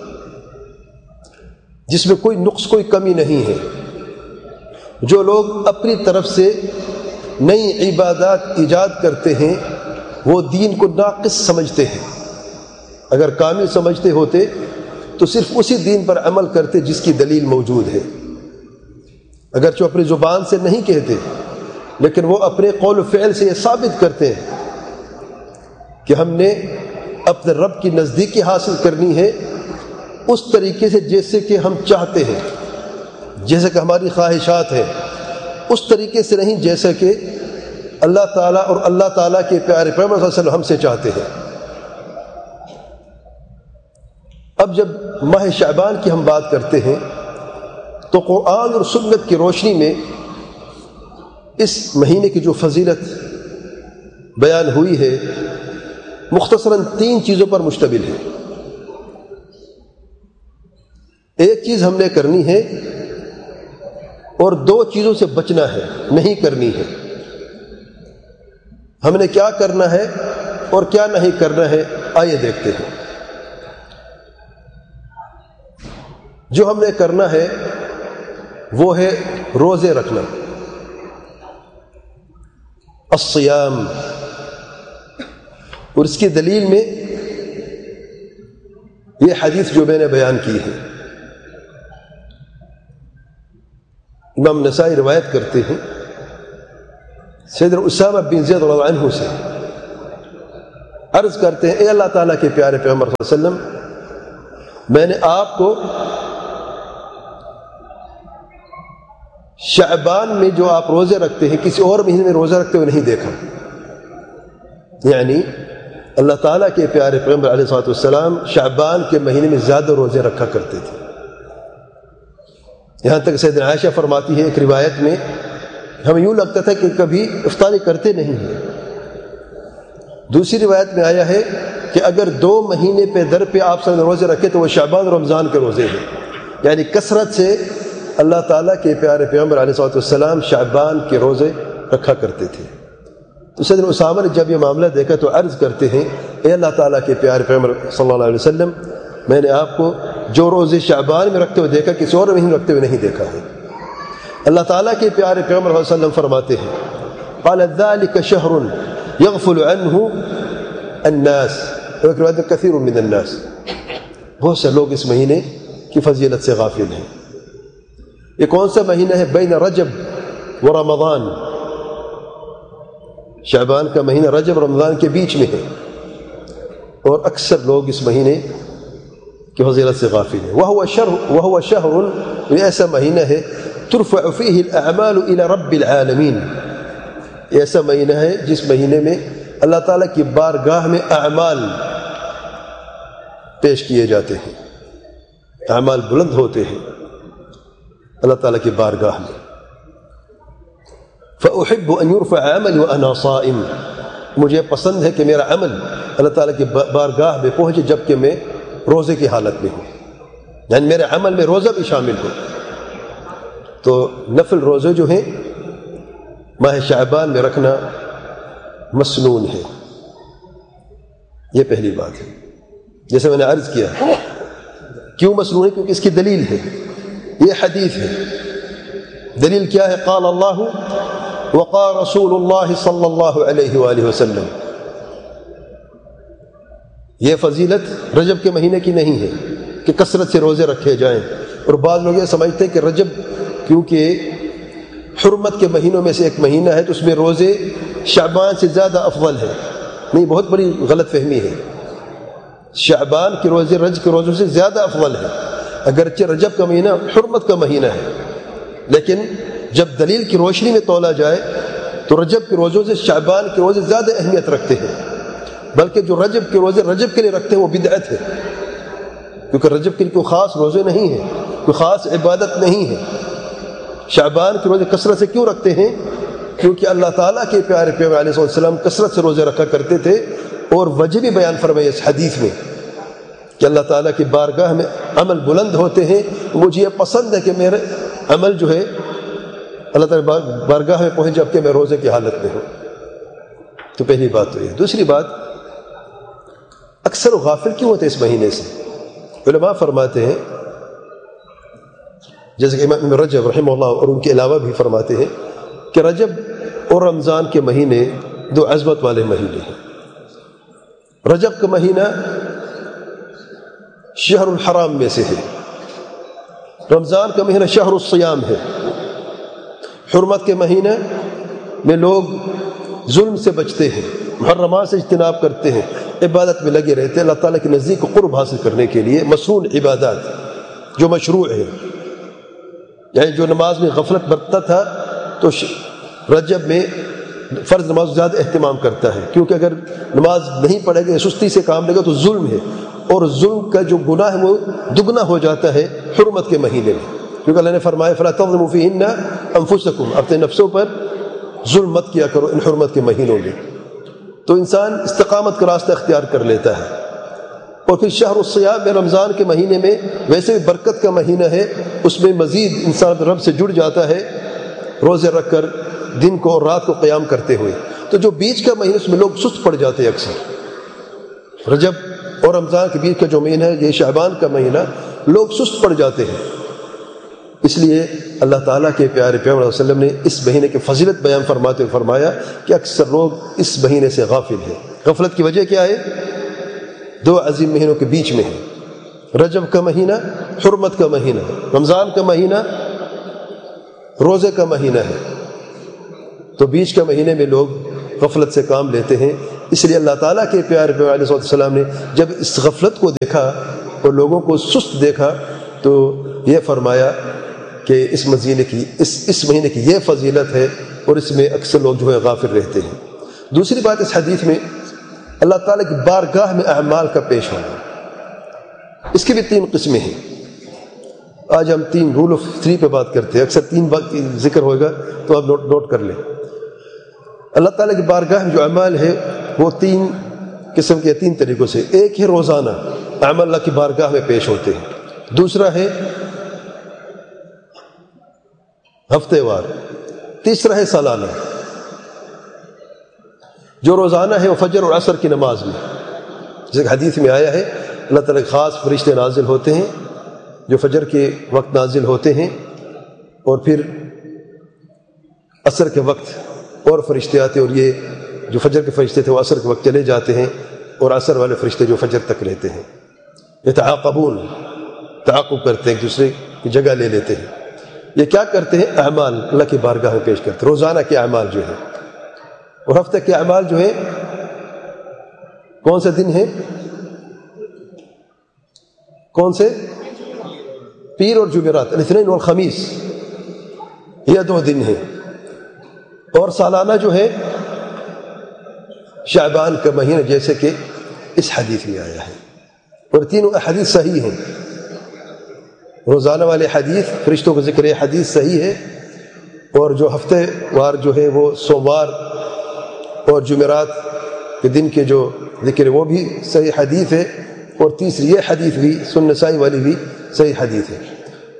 جس میں کوئی نقص، کوئی کمی نہیں ہے. جو لوگ اپنی طرف سے نئی عبادات ایجاد کرتے ہیں وہ دین کو ناقص سمجھتے ہیں. اگر کامل سمجھتے ہوتے تو صرف اسی دین پر عمل کرتے جس کی دلیل موجود ہے. اگرچہ اپنی زبان سے نہیں کہتے لیکن وہ اپنے قول و فعل سے یہ ثابت کرتے ہیں کہ ہم نے اپنے رب کی نزدیکی حاصل کرنی ہے اس طریقے سے جیسے کہ ہم چاہتے ہیں، جیسے کہ ہماری خواہشات ہیں، اس طریقے سے نہیں جیسا کہ اللہ تعالیٰ اور اللہ تعالیٰ کے پیارے پیغمبر صلی اللہ علیہ وسلم ہم سے چاہتے ہیں. اب جب ماہ شعبان کی ہم بات کرتے ہیں تو قرآن اور سنت کی روشنی میں اس مہینے کی جو فضیلت بیان ہوئی ہے مختصراً تین چیزوں پر مشتمل ہے. ایک چیز ہم نے کرنی ہے اور دو چیزوں سے بچنا ہے، نہیں کرنی ہے. ہم نے کیا کرنا ہے اور کیا نہیں کرنا ہے، آئیے دیکھتے ہیں. جو ہم نے کرنا ہے وہ ہے روزے رکھنا، الصیام. اور اس کی دلیل میں یہ حدیث جو میں نے بیان کی ہے، امام نسائی روایت کرتے ہیں سیدنا اسامہ بن زید رضی اللہ عنہ سے، عرض کرتے ہیں اے اللہ تعالیٰ کے پیارے پیغمبر صلی اللہ علیہ وسلم، میں نے آپ کو شعبان میں جو آپ روزے رکھتے ہیں کسی اور مہینے میں روزہ رکھتے ہوئے نہیں دیکھا. یعنی اللہ تعالیٰ کے پیارے پیغمبر علیہ الصلوۃ والسلام شعبان کے مہینے میں زیادہ روزے رکھا کرتے تھے. یہاں تک سیدنا عائشہ فرماتی ہے ایک روایت میں، ہمیں یوں لگتا تھا کہ کبھی افطاری کرتے نہیں ہیں. دوسری روایت میں آیا ہے کہ اگر دو مہینے پہ در پہ آپ صلی اللہ علیہ وسلم روزے رکھے تو وہ شعبان اور رمضان کے روزے ہیں. یعنی کثرت سے اللہ تعالیٰ کے پیارے پیغمبر علیہ الصلوۃ والسلام شعبان کے روزے رکھا کرتے تھے. تو سیدنا اسامہ نے جب یہ معاملہ دیکھا تو عرض کرتے ہیں اے اللہ تعالیٰ کے پیارے پیغمبر صلی اللہ علیہ وسلم، میں نے آپ کو جو روزے شعبان میں رکھتے ہوئے دیکھا کسی اور مہینے رکھتے ہوئے نہیں دیکھا ہے. اللہ تعالیٰ کے پیارے پیغمبر صلی اللہ علیہ وسلم فرماتے ہیں قال ذلك شهر يغفل عنه الناس، ایک روایت میں کثیر من الناس، بہت سے لوگ اس مہینے کی فضیلت سے غافل ہیں. یہ کون سا مہینہ ہے؟ بین رجب و رمضان، شعبان کا مہینہ رجب رمضان کے بیچ میں ہے، اور اکثر لوگ اس مہینے کی فضیلت سے غافل ہیں. وهو شهر وهو شهر، یہ ایسا مہینہ ہے ترفع فيه الاعمال الى رب العالمین، یہ ایسا مہینہ ہے جس مہینے میں اللہ تعالیٰ کی بارگاہ میں اعمال پیش کیے جاتے ہیں، اعمال بلند ہوتے ہیں اللہ تعالیٰ کی بارگاہ میں. فأحب ان يرفع عملي وانا صائم، مجھے پسند ہے کہ میرا عمل اللہ تعالیٰ کی بارگاہ میں پہنچے جبکہ میں روزے کی حالت میں ہوں، یعنی میرے عمل میں روزہ بھی شامل ہو. تو نفل روزے جو ہیں ماہ شعبان میں رکھنا مسنون ہے، یہ پہلی بات ہے. جیسے میں نے عرض کیا کیوں مسنون ہے؟ کیونکہ اس کی دلیل ہے، یہ حدیث ہے. دلیل کیا ہے؟ قال اللہ وقال رسول اللہ صلی اللہ علیہ وآلہ وسلم. یہ فضیلت رجب کے مہینے کی نہیں ہے کہ کثرت سے روزے رکھے جائیں. اور بعض لوگ یہ سمجھتے ہیں کہ رجب کیونکہ حرمت کے مہینوں میں سے ایک مہینہ ہے تو اس میں روزے شعبان سے زیادہ افضل ہے. نہیں، بہت بڑی غلط فہمی ہے. شعبان کے روزے رجب کے روزوں سے زیادہ افضل ہے، اگرچہ رجب کا مہینہ حرمت کا مہینہ ہے، لیکن جب دلیل کی روشنی میں تولا جائے تو رجب کے روزوں سے شعبان کے روزے زیادہ اہمیت رکھتے ہیں. بلکہ جو رجب کے روزے رجب کے لیے رکھتے ہیں وہ بدعت ہے، کیونکہ رجب کے لیے کوئی خاص روزے نہیں ہیں، کوئی خاص عبادت نہیں ہے. شعبان کے روزے کثرت سے کیوں رکھتے ہیں؟ کیونکہ اللہ تعالیٰ کے پیارے پیغمبر علیہ السلام کثرت سے روزے رکھا کرتے تھے، اور وجہ بھی بیان فرمائی اس حدیث میں کہ اللہ تعالیٰ کی بارگاہ میں عمل بلند ہوتے ہیں. مجھے یہ پسند ہے کہ میرے عمل جو ہے اللہ تعالیٰ بارگاہ میں پہنچ جب کہ میں روزے کی حالت میں ہوں. تو پہلی بات تو یہ. دوسری بات، اکثر غافل کیوں ہوتے اس مہینے سے؟ علماء فرماتے ہیں جیسے کہ امام رجب رحمہ اللہ اور ان کے علاوہ بھی فرماتے ہیں کہ رجب اور رمضان کے مہینے دو عظمت والے مہینے ہیں. رجب کا مہینہ شہر الحرام میں سے ہے، رمضان کا مہینہ شہر الصیام ہے. حرمت کے مہینہ میں لوگ ظلم سے بچتے ہیں، محرمات سے اجتناب کرتے ہیں، عبادت میں لگے رہتے ہیں اللہ تعالیٰ کے نزدیک قرب حاصل کرنے کے لیے. مسنون عبادات جو مشروع ہے، یعنی جو نماز میں غفلت برتتا تھا تو رجب میں فرض نماز زیادہ اہتمام کرتا ہے، کیونکہ اگر نماز نہیں پڑھے گا، سستی سے کام لے گا تو ظلم ہے، اور ظلم کا جو گناہ ہے وہ دگنا ہو جاتا ہے حرمت کے مہینے میں. کیونکہ اللہ نے فرمایا فلا تظلموا فیہن انفسکم، اپنے نفسوں پر ظلم مت کیا کرو ان حرمت کے مہینوں میں. تو انسان استقامت کا راستہ اختیار کر لیتا ہے. اور پھر شہر الصیام میں رمضان کے مہینے میں ویسے بھی برکت کا مہینہ ہے، اس میں مزید انسان رب سے جڑ جاتا ہے روزے رکھ کر دن کو اور رات کو قیام کرتے ہوئے. تو جو بیچ کا مہینہ اس میں لوگ سست پڑ جاتے ہیں اکثر. رجب اور رمضان کے بیچ کا جو مہینہ ہے یہ شعبان کا مہینہ، لوگ سست پڑ جاتے ہیں. اس لیے اللہ تعالیٰ کے پیارے پیغمبر صلی اللہ علیہ وسلم نے اس مہینے کی فضیلت بیان فرماتے ہوئے فرمایا کہ اکثر لوگ اس مہینے سے غافل ہیں. غفلت کی وجہ کیا ہے؟ دو عظیم مہینوں کے بیچ میں ہے. رجب کا مہینہ حرمت کا مہینہ، رمضان کا مہینہ روزے کا مہینہ ہے. تو بیچ کا مہینے میں لوگ غفلت سے کام لیتے ہیں، اس لیے اللہ تعالیٰ کے پیارے پیغمبر علیہ السلام نے جب اس غفلت کو دیکھا اور لوگوں کو سست دیکھا تو یہ فرمایا کہ اس مہینے کی اس اس مہینے کی یہ فضیلت ہے اور اس میں اکثر لوگ جو ہے غافل رہتے ہیں۔ دوسری بات اس حدیث میں اللہ تعالیٰ کی بارگاہ میں اعمال کا پیش ہونا، اس کی بھی تین قسمیں ہیں۔ آج ہم تین رول آف تھری پہ بات کرتے ہیں، اکثر تین بات ذکر ہوگا تو آپ نوٹ نوٹ کر لیں۔ اللہ تعالیٰ کی بارگاہ میں جو اعمال ہے وہ تین قسم کے تین طریقوں سے، ایک ہے روزانہ اعمال اللہ کی بارگاہ میں پیش ہوتے ہیں، دوسرا ہے ہفتے وار، تیسرا ہے سالانہ۔ جو روزانہ ہے وہ فجر اور عصر کی نماز میں، جیسے کہ حدیث میں آیا ہے اللہ تعالیٰ کے خاص فرشتے نازل ہوتے ہیں جو فجر کے وقت نازل ہوتے ہیں، اور پھر عصر کے وقت اور فرشتے آتے ہیں، اور یہ جو فجر کے فرشتے تھے وہ عصر کے وقت چلے جاتے ہیں، اور عصر والے فرشتے جو فجر تک رہتے ہیں، یتعاقبون، تعاقب کرتے ہیں، ایک دوسرے کی جگہ لے لیتے ہیں۔ یہ کیا کرتے ہیں؟ اعمال اللہ کی بارگاہ میں پیش کرتے ہیں، روزانہ کے اعمال جو ہے، اور ہفتے کے اعمال جو ہے کون سے دن ہیں؟ کون سے؟ پیر اور جمعرات، الاثنین والخمیس، یہ دو دن ہیں۔ اور سالانہ جو ہے شعبان کا مہینہ، جیسے کہ اس حدیث میں آیا ہے، اور تینوں احادیث صحیح ہیں۔ روزانہ والے حدیث فرشتوں کا ذکر، یہ حدیث صحیح ہے، اور جو ہفتے وار جو ہے وہ سوموار اور جمعرات کے دن کے جو ذکر ہے وہ بھی صحیح حدیث ہے، اور تیسری یہ حدیث بھی سنن نسائی والی بھی صحیح حدیث ہے۔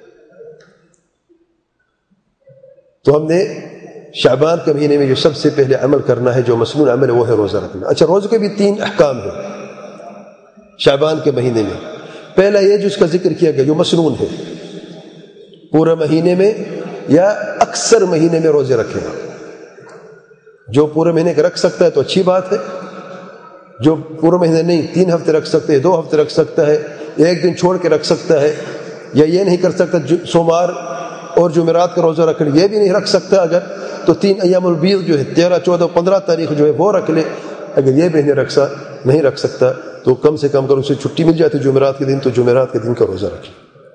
تو ہم نے شعبان کے مہینے میں جو سب سے پہلے عمل کرنا ہے، جو مسنون عمل ہے، وہ ہے روزہ رکھنا۔ اچھا، روزے کے بھی تین احکام ہیں شعبان کے مہینے میں۔ پہلا یہ جس کا ذکر کیا گیا جو مسنون ہے، پورے مہینے میں یا اکثر مہینے میں روزے رکھے گا۔ جو پورے مہینے کے رکھ سکتا ہے تو اچھی بات ہے، جو پورے مہینے نہیں، تین ہفتے رکھ سکتے ہے، دو ہفتے رکھ سکتا ہے، ایک دن چھوڑ کے رکھ سکتا ہے، یا یہ نہیں کر سکتا سوموار اور جمعرات کا روزہ رکھ لے، یہ بھی نہیں رکھ سکتا اگر، تو تین ایام البیض جو ہے تیرہ چودہ پندرہ تاریخ جو ہے وہ رکھ لے۔ اگر یہ بھی نہیں رکھ سا نہیں رکھ سکتا تو کم سے کم اگر اسے چھٹی مل جاتی جمعرات کے دن تو جمعرات کے دن کا روزہ رکھے،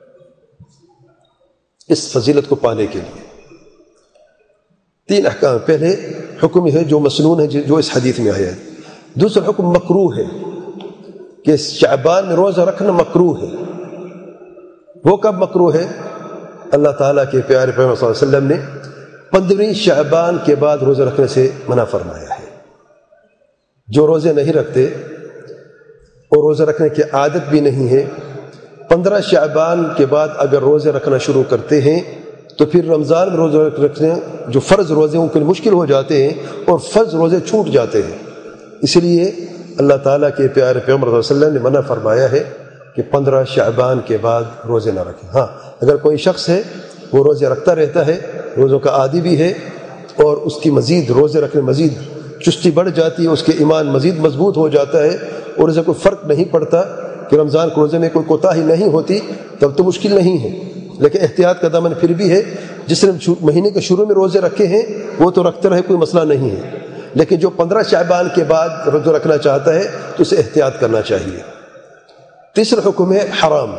اس فضیلت کو پانے کے لیے۔ تین احکام، پہلے حکم ہے جو مسنون ہے جو اس حدیث میں آیا ہے، دوسرا حکم مکروہ ہے کہ شعبان میں روزہ رکھنا مکروہ ہے۔ وہ کب مکروہ ہے؟ اللہ تعالیٰ کے پیارے پیغمبر صلی اللہ علیہ وسلم نے پندرہویں شعبان کے بعد روزہ رکھنے سے منع فرمایا ہے۔ جو روزے نہیں رکھتے اور روزہ رکھنے کی عادت بھی نہیں ہے، پندرہ شعبان کے بعد اگر روزے رکھنا شروع کرتے ہیں تو پھر رمضان میں روزے رکھنے جو فرض روزے ان کے لیے مشکل ہو جاتے ہیں، اور فرض روزے چھوٹ جاتے ہیں۔ اس لیے اللہ تعالیٰ کے پیارے پیغمبر صلی اللہ علیہ وسلم نے منع فرمایا ہے کہ پندرہ شعبان کے بعد روزے نہ رکھیں۔ ہاں، اگر کوئی شخص ہے وہ روزے رکھتا رہتا ہے، روزوں کا عادی بھی ہے، اور اس کی مزید روزے رکھنے مزید چستی بڑھ جاتی ہے، اس کے ایمان مزید مضبوط ہو جاتا ہے، اور اسے کوئی فرق نہیں پڑتا کہ رمضان کے روزے میں کوئی کوتاہی نہیں ہوتی، تب تو مشکل نہیں ہے۔ لیکن احتیاط کا دامن پھر بھی ہے، جس نے مہینے کے شروع میں روزے رکھے ہیں وہ تو رکھتے رہے، کوئی مسئلہ نہیں ہے، لیکن جو پندرہ شعبان کے بعد روزہ رکھنا چاہتا ہے تو اسے احتیاط کرنا چاہیے۔ تیسرا حکم ہے حرام،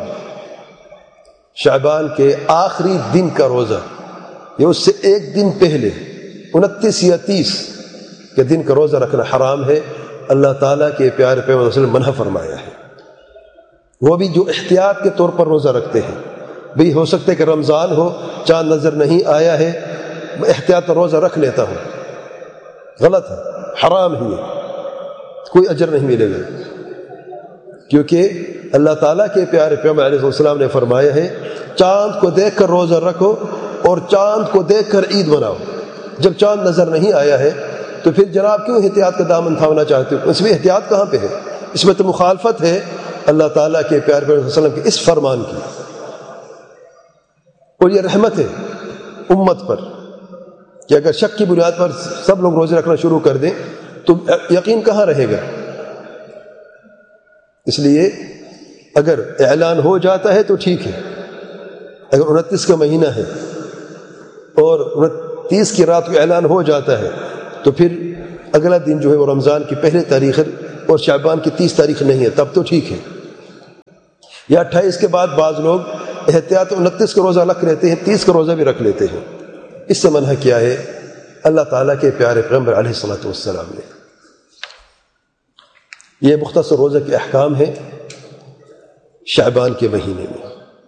شعبان کے آخری دن کا روزہ، یہ اس سے ایک دن پہلے انتیس یا تیس کے دن کا روزہ رکھنا حرام ہے۔ اللہ تعالیٰ کے پیارے پیغمبر صلی اللہ علیہ وسلم منع فرمایا ہے۔ وہ بھی جو احتیاط کے طور پر روزہ رکھتے ہیں، بھی ہو سکتا ہے کہ رمضان ہو، چاند نظر نہیں آیا ہے، میں احتیاط کا روزہ رکھ لیتا ہوں، غلط ہے، حرام ہی ہے، کوئی اجر نہیں ملے گا، کیونکہ اللہ تعالیٰ کے پیارے پیغمبر علیہ السلام نے فرمایا ہے چاند کو دیکھ کر روزہ رکھو اور چاند کو دیکھ کر عید مناؤ۔ جب چاند نظر نہیں آیا ہے تو پھر جناب کیوں احتیاط کا دامن تھامنا چاہتے ہو؟ اس میں احتیاط کہاں پہ ہے؟ اس میں تو مخالفت ہے اللہ تعالیٰ کے پیارے پیغمبر صلی اللہ علیہ وسلم کے اس فرمان کی، اور یہ رحمت ہے امت پر کہ اگر شک کی بنیاد پر سب لوگ روزے رکھنا شروع کر دیں تو یقین کہاں رہے گا۔ اس لیے اگر اعلان ہو جاتا ہے تو ٹھیک ہے، اگر انتیس کا مہینہ ہے اور انتیس کی رات کو اعلان ہو جاتا ہے تو پھر اگلا دن جو ہے وہ رمضان کی پہلی تاریخ ہے اور شعبان کی تیس تاریخ نہیں ہے تب تو ٹھیک ہے. یا اٹھائیس کے بعد بعض لوگ احتیاط انتیس کا روزہ رکھ لیتے ہیں, تیس کا روزہ بھی رکھ لیتے ہیں. اس سے منع کیا ہے اللہ تعالیٰ کے پیارے پیغمبر علیہ الصلوۃ والسلام نے. یہ مختصر روزہ کے احکام ہیں شعبان کے مہینے میں.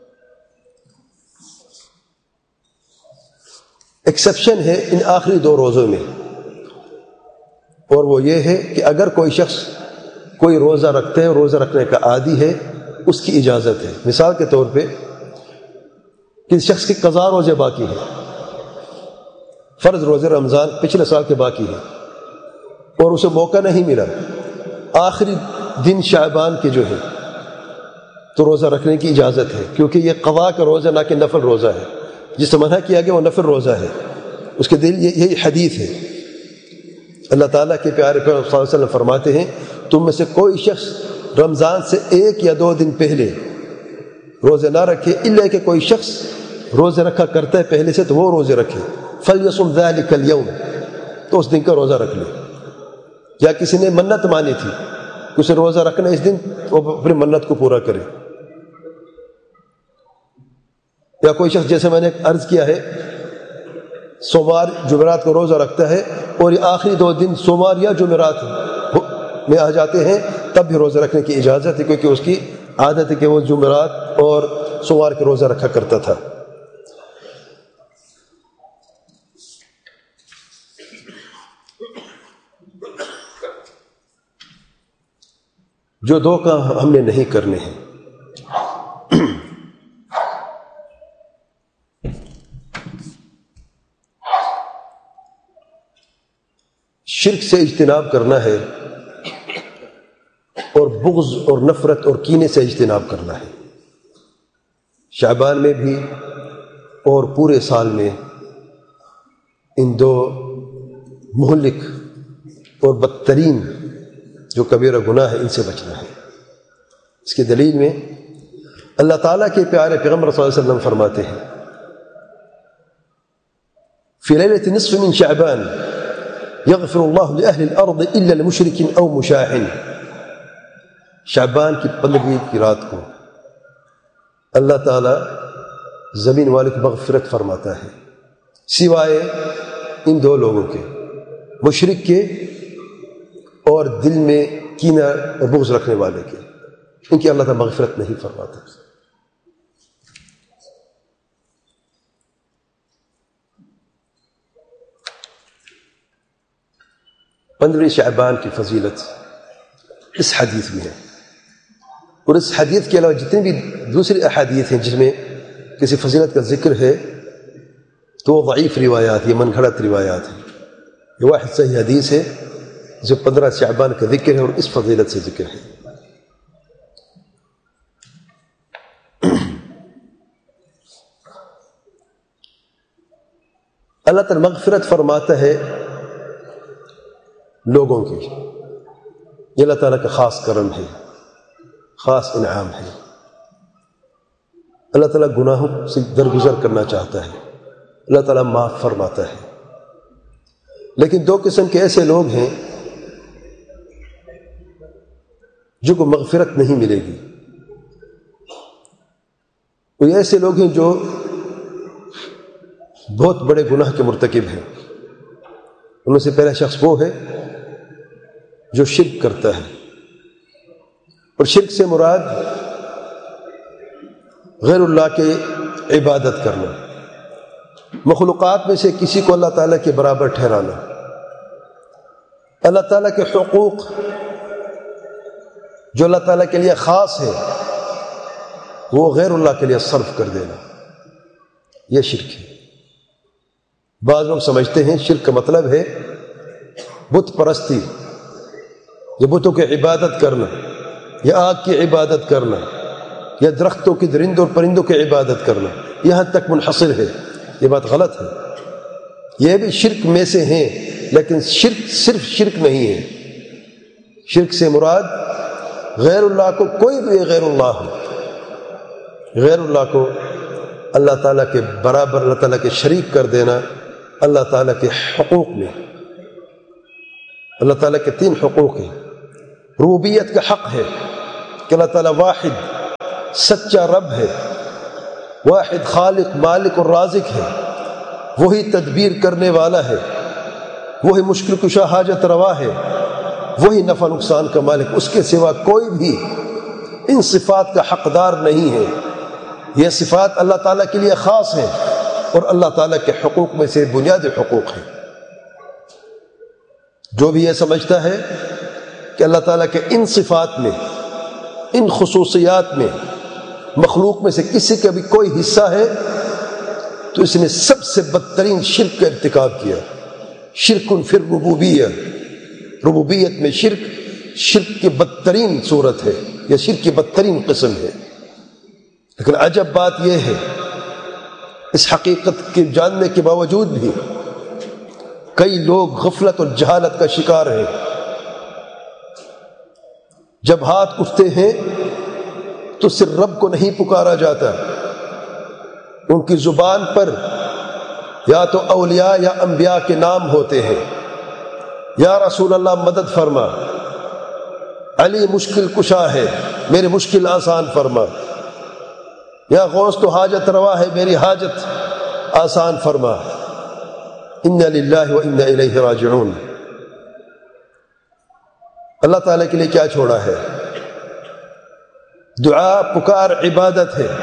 ایکسیپشن ہے ان آخری دو روزوں میں, اور وہ یہ ہے کہ اگر کوئی شخص کوئی روزہ رکھتے ہے, روزہ رکھنے کا عادی ہے, اس کی اجازت ہے. مثال کے طور پہ کسی شخص کی قضا روزے باقی ہے, فرض روزے رمضان پچھلے سال کے باقی ہے اور اسے موقع نہیں ملا آخری دن شعبان کے جو ہے تو روزہ رکھنے کی اجازت ہے, کیونکہ یہ قضا کا روزہ نہ کہ نفل روزہ ہے. جس سے منع کیا گیا وہ نفل روزہ ہے. اس کے دل یہی حدیث ہے. اللہ تعالیٰ کے پیارے پیغمبر صلی اللہ علیہ وسلم فرماتے ہیں تم میں سے کوئی شخص رمضان سے ایک یا دو دن پہلے روزے نہ رکھے, الا کہ کوئی شخص روزے رکھا کرتا ہے پہلے سے تو وہ روزے رکھے. فَلْيَصُمْ ذَلِكَ الْيَوْمِ, تو اس دن کا روزہ رکھ لے. یا کسی نے منت مانی تھی کہ اسے روزہ رکھنا اس دن, وہ اپنی منت کو پورا کرے. یا کوئی شخص جیسے میں نے عرض کیا ہے سوموار جمعرات کو روزہ رکھتا ہے اور یہ آخری دو دن سوموار یا جمعرات میں آ جاتے ہیں تب بھی روزہ رکھنے کی اجازت ہے, کیونکہ اس کی عادت ہے کہ وہ جمعرات اور سوموار کے روزہ رکھا کرتا تھا. جو دو کام ہم نے نہیں کرنے ہیں, شرک سے اجتناب کرنا ہے اور بغض اور نفرت اور کینے سے اجتناب کرنا ہے. شعبان میں بھی اور پورے سال میں ان دو مہلک اور بدترین جو کبیرہ گناہ ہے ان سے بچنا ہے. اس کی دلیل میں اللہ تعالیٰ کے پیارے پیغمبر صلی اللہ علیہ وسلم فرماتے ہیں فی لیلۃ نصف من شعبان یغفر اللہ لأہل الارض الا لمشرک او مشاحن. شعبان کی پندرہویں کی رات کو اللہ تعالیٰ زمین والے کی مغفرت فرماتا ہے سوائے ان دو لوگوں کے, مشرک کے اور دل میں کینہ اور بغض رکھنے والے کے. ان کی اللہ تعالیٰ مغفرت نہیں فرماتا. پندرہویں شعبان کی فضیلت اس حدیث میں ہے, اور اس حدیث کے علاوہ جتنی بھی دوسری احادیث ہیں جس میں کسی فضیلت کا ذکر ہے تو وہ ضعیف روایات, یہ من گھڑت روایات ہیں. یہ واحد صحیح حدیث ہے جو پندرہ شعبان کا ذکر ہے اور اس فضیلت سے ذکر ہے. اللہ تعالی مغفرت فرماتا ہے لوگوں کی, یہ اللہ تعالیٰ کا خاص کرم ہے, خاص انعام ہے. اللہ تعالیٰ گناہوں سے درگزر کرنا چاہتا ہے, اللہ تعالیٰ معاف فرماتا ہے. لیکن دو قسم کے ایسے لوگ ہیں جو کو مغفرت نہیں ملے گی. وہ ایسے لوگ ہیں جو بہت بڑے گناہ کے مرتکب ہیں. ان میں سے پہلا شخص وہ ہے جو شرک کرتا ہے, اور شرک سے مراد غیر اللہ کے عبادت کرنا, مخلوقات میں سے کسی کو اللہ تعالیٰ کے برابر ٹھہرانا, اللہ تعالیٰ کے حقوق جو اللہ تعالیٰ کے لیے خاص ہے وہ غیر اللہ کے لیے صرف کر دینا, یہ شرک ہے. بعض لوگ سمجھتے ہیں شرک کا مطلب ہے بت پرستی, یا بتوں کی عبادت کرنا, یا آگ کی عبادت کرنا, یا درختوں کی درندوں اور پرندوں کی عبادت کرنا, یہاں تک منحصر ہے. یہ بات غلط ہے. یہ بھی شرک میں سے ہیں, لیکن شرک صرف شرک نہیں ہے. شرک سے مراد غیر اللہ کو, کوئی بھی غیر اللہ ہو, غیر اللہ کو اللہ تعالیٰ کے برابر, اللہ تعالیٰ کے شریک کر دینا اللہ تعالیٰ کے حقوق میں. اللہ تعالیٰ کے تین حقوق ہیں. ربوبیت کا حق ہے کہ اللہ تعالیٰ واحد سچا رب ہے، واحد خالق مالک اور رازق ہے، وہی تدبیر کرنے والا ہے، وہی مشکل کشا حاجت روا ہے، وہی نفع نقصان کا مالک، اس کے سوا کوئی بھی ان صفات کا حقدار نہیں ہے. یہ صفات اللہ تعالیٰ کے لیے خاص ہیں اور اللہ تعالیٰ کے حقوق میں سے بنیادی حقوق ہیں. جو بھی یہ سمجھتا ہے کہ اللہ تعالیٰ کے ان صفات میں، ان خصوصیات میں مخلوق میں سے کسی کا بھی کوئی حصہ ہے تو اس نے سب سے بدترین شرک کا ارتکاب کیا. شرک فی الربوبیہ، ربوبیت میں شرک شرک کی بدترین صورت ہے یا شرک کی بدترین قسم ہے. لیکن عجب بات یہ ہے، اس حقیقت کے جاننے کے باوجود بھی کئی لوگ غفلت اور جہالت کا شکار ہیں. جب ہاتھ اٹھتے ہیں تو صرف رب کو نہیں پکارا جاتا، ان کی زبان پر یا تو اولیاء یا انبیاء کے نام ہوتے ہیں. یا رسول اللہ مدد فرما، علی مشکل کشا ہے میری مشکل آسان فرما، یا غوث تو حاجت روا ہے میری حاجت آسان فرما. انا للہ و انا الیہ راجعون. اللہ تعالیٰ کے لیے کیا چھوڑا ہے؟ دعا پکار عبادت ہے،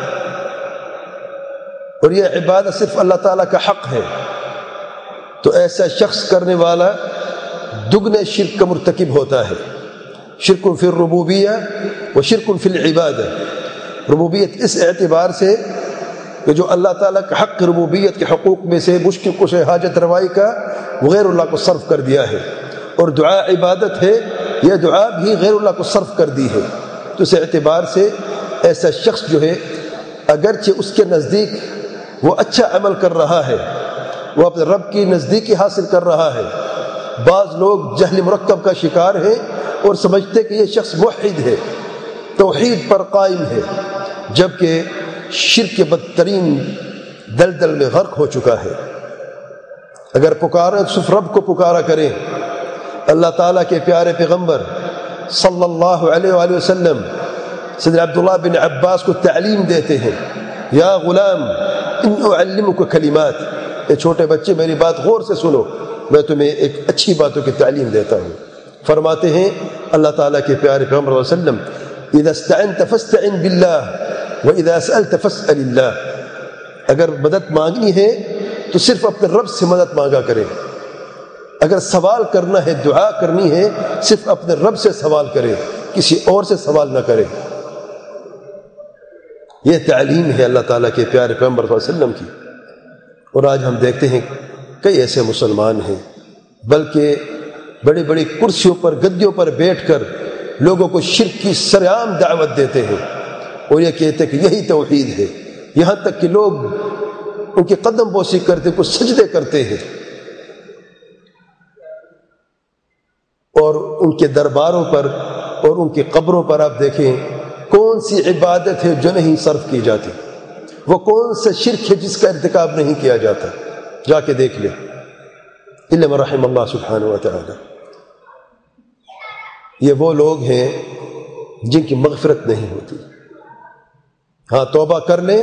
اور یہ عبادت صرف اللہ تعالیٰ کا حق ہے. تو ایسا شخص کرنے والا دگنے شرک کا مرتکب ہوتا ہے. شرک فی الربوبیہ و شرک فی العبادہ. ربوبیت اس اعتبار سے کہ جو اللہ تعالیٰ کا حق ربوبیت کے حقوق میں سے مشکل کش حاجت روائی کا غیر اللہ کو صرف کر دیا ہے، اور دعا عبادت ہے، یہ دعا بھی غیر اللہ کو صرف کر دی ہے. تو اس اعتبار سے ایسا شخص جو ہے اگرچہ اس کے نزدیک وہ اچھا عمل کر رہا ہے، وہ اپنے رب کی نزدیکی حاصل کر رہا ہے. بعض لوگ جہل مرکب کا شکار ہیں اور سمجھتے کہ یہ شخص موحد ہے، توحید پر قائم ہے، جبکہ شرک کے بدترین دلدل میں غرق ہو چکا ہے. اگر پکاریں تو صرف رب کو پکارا کریں. اللہ تعالیٰ کے پیارے پیغمبر صلی اللہ علیہ وآلہ وسلم سیدنا عبداللہ بن عباس کو تعلیم دیتے ہیں، یا غلام ان اعلمک کلمات، اے چھوٹے بچے میری بات غور سے سنو، میں تمہیں ایک اچھی باتوں کی تعلیم دیتا ہوں. فرماتے ہیں اللہ تعالیٰ کے پیارے پیغمبر صلی اللہ علیہ وسلم، اذا استعنت فاستعن باللہ واذا سألت فاسأل اللہ. اگر مدد مانگنی ہے تو صرف اپنے رب سے مدد مانگا کریں. اگر سوال کرنا ہے، دعا کرنی ہے، صرف اپنے رب سے سوال کریں، کسی اور سے سوال نہ کریں. یہ تعلیم ہے اللہ تعالیٰ کے پیارے پیغمبر صلی اللہ علیہ وسلم کی. اور آج ہم دیکھتے ہیں کئی ایسے مسلمان ہیں بلکہ بڑی بڑی کرسیوں پر گدیوں پر بیٹھ کر لوگوں کو شرک کی سرعام دعوت دیتے ہیں اور یہ کہتے ہیں کہ یہی توحید ہے. یہاں تک کہ لوگ ان کی قدم بوسی کرتے، کچھ سجدے کرتے ہیں، اور ان کے درباروں پر اور ان کی قبروں پر آپ دیکھیں کون سی عبادت ہے جو نہیں صرف کی جاتی، وہ کون سا شرک ہے جس کا ارتکاب نہیں کیا جاتا. جا کے دیکھ لیں، الا من رحم اللہ سبحانہ و تعالی. یہ وہ لوگ ہیں جن کی مغفرت نہیں ہوتی. ہاں توبہ کر لیں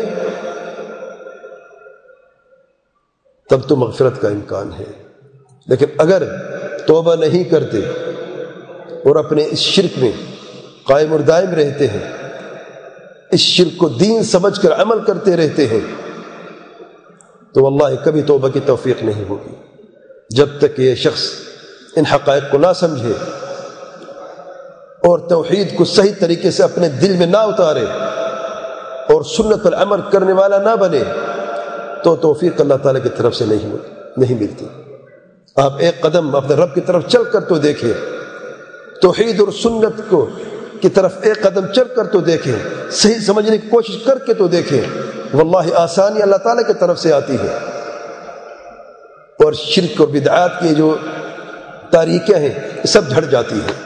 تب تو مغفرت کا امکان ہے، لیکن اگر توبہ نہیں کرتے اور اپنے اس شرک میں قائم اور دائم رہتے ہیں، اس شرک کو دین سمجھ کر عمل کرتے رہتے ہیں، تو واللہ کبھی توبہ کی توفیق نہیں ہوگی جب تک کہ یہ شخص ان حقائق کو نہ سمجھے اور توحید کو صحیح طریقے سے اپنے دل میں نہ اتارے اور سنت پر عمل کرنے والا نہ بنے، تو توفیق اللہ تعالیٰ کی طرف سے نہیں نہیں ملتی. آپ ایک قدم اپنے رب کی طرف چل کر تو دیکھیں، توحید اور سنت کو کی طرف ایک قدم چل کر تو دیکھیں، صحیح سمجھنے کی کوشش کر کے تو دیکھیں، واللہ آسانی اللہ تعالیٰ کی طرف سے آتی ہے. اور شرک اور بدعات کی جو تاریکیں ہیں یہ سب جھڑ جاتی ہیں.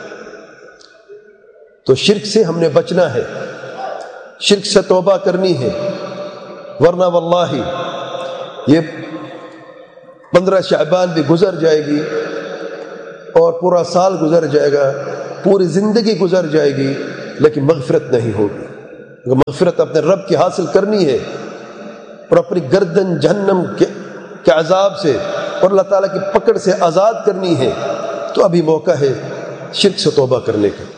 تو شرک سے ہم نے بچنا ہے، شرک سے توبہ کرنی ہے، ورنہ واللہ یہ پندرہ شعبان بھی گزر جائے گی اور پورا سال گزر جائے گا، پوری زندگی گزر جائے گی، لیکن مغفرت نہیں ہوگی۔ اگر مغفرت اپنے رب کی حاصل کرنی ہے اور اپنی گردن جہنم کے کے عذاب سے اور اللہ تعالیٰ کی پکڑ سے آزاد کرنی ہے تو ابھی موقع ہے شرک سے توبہ کرنے کا۔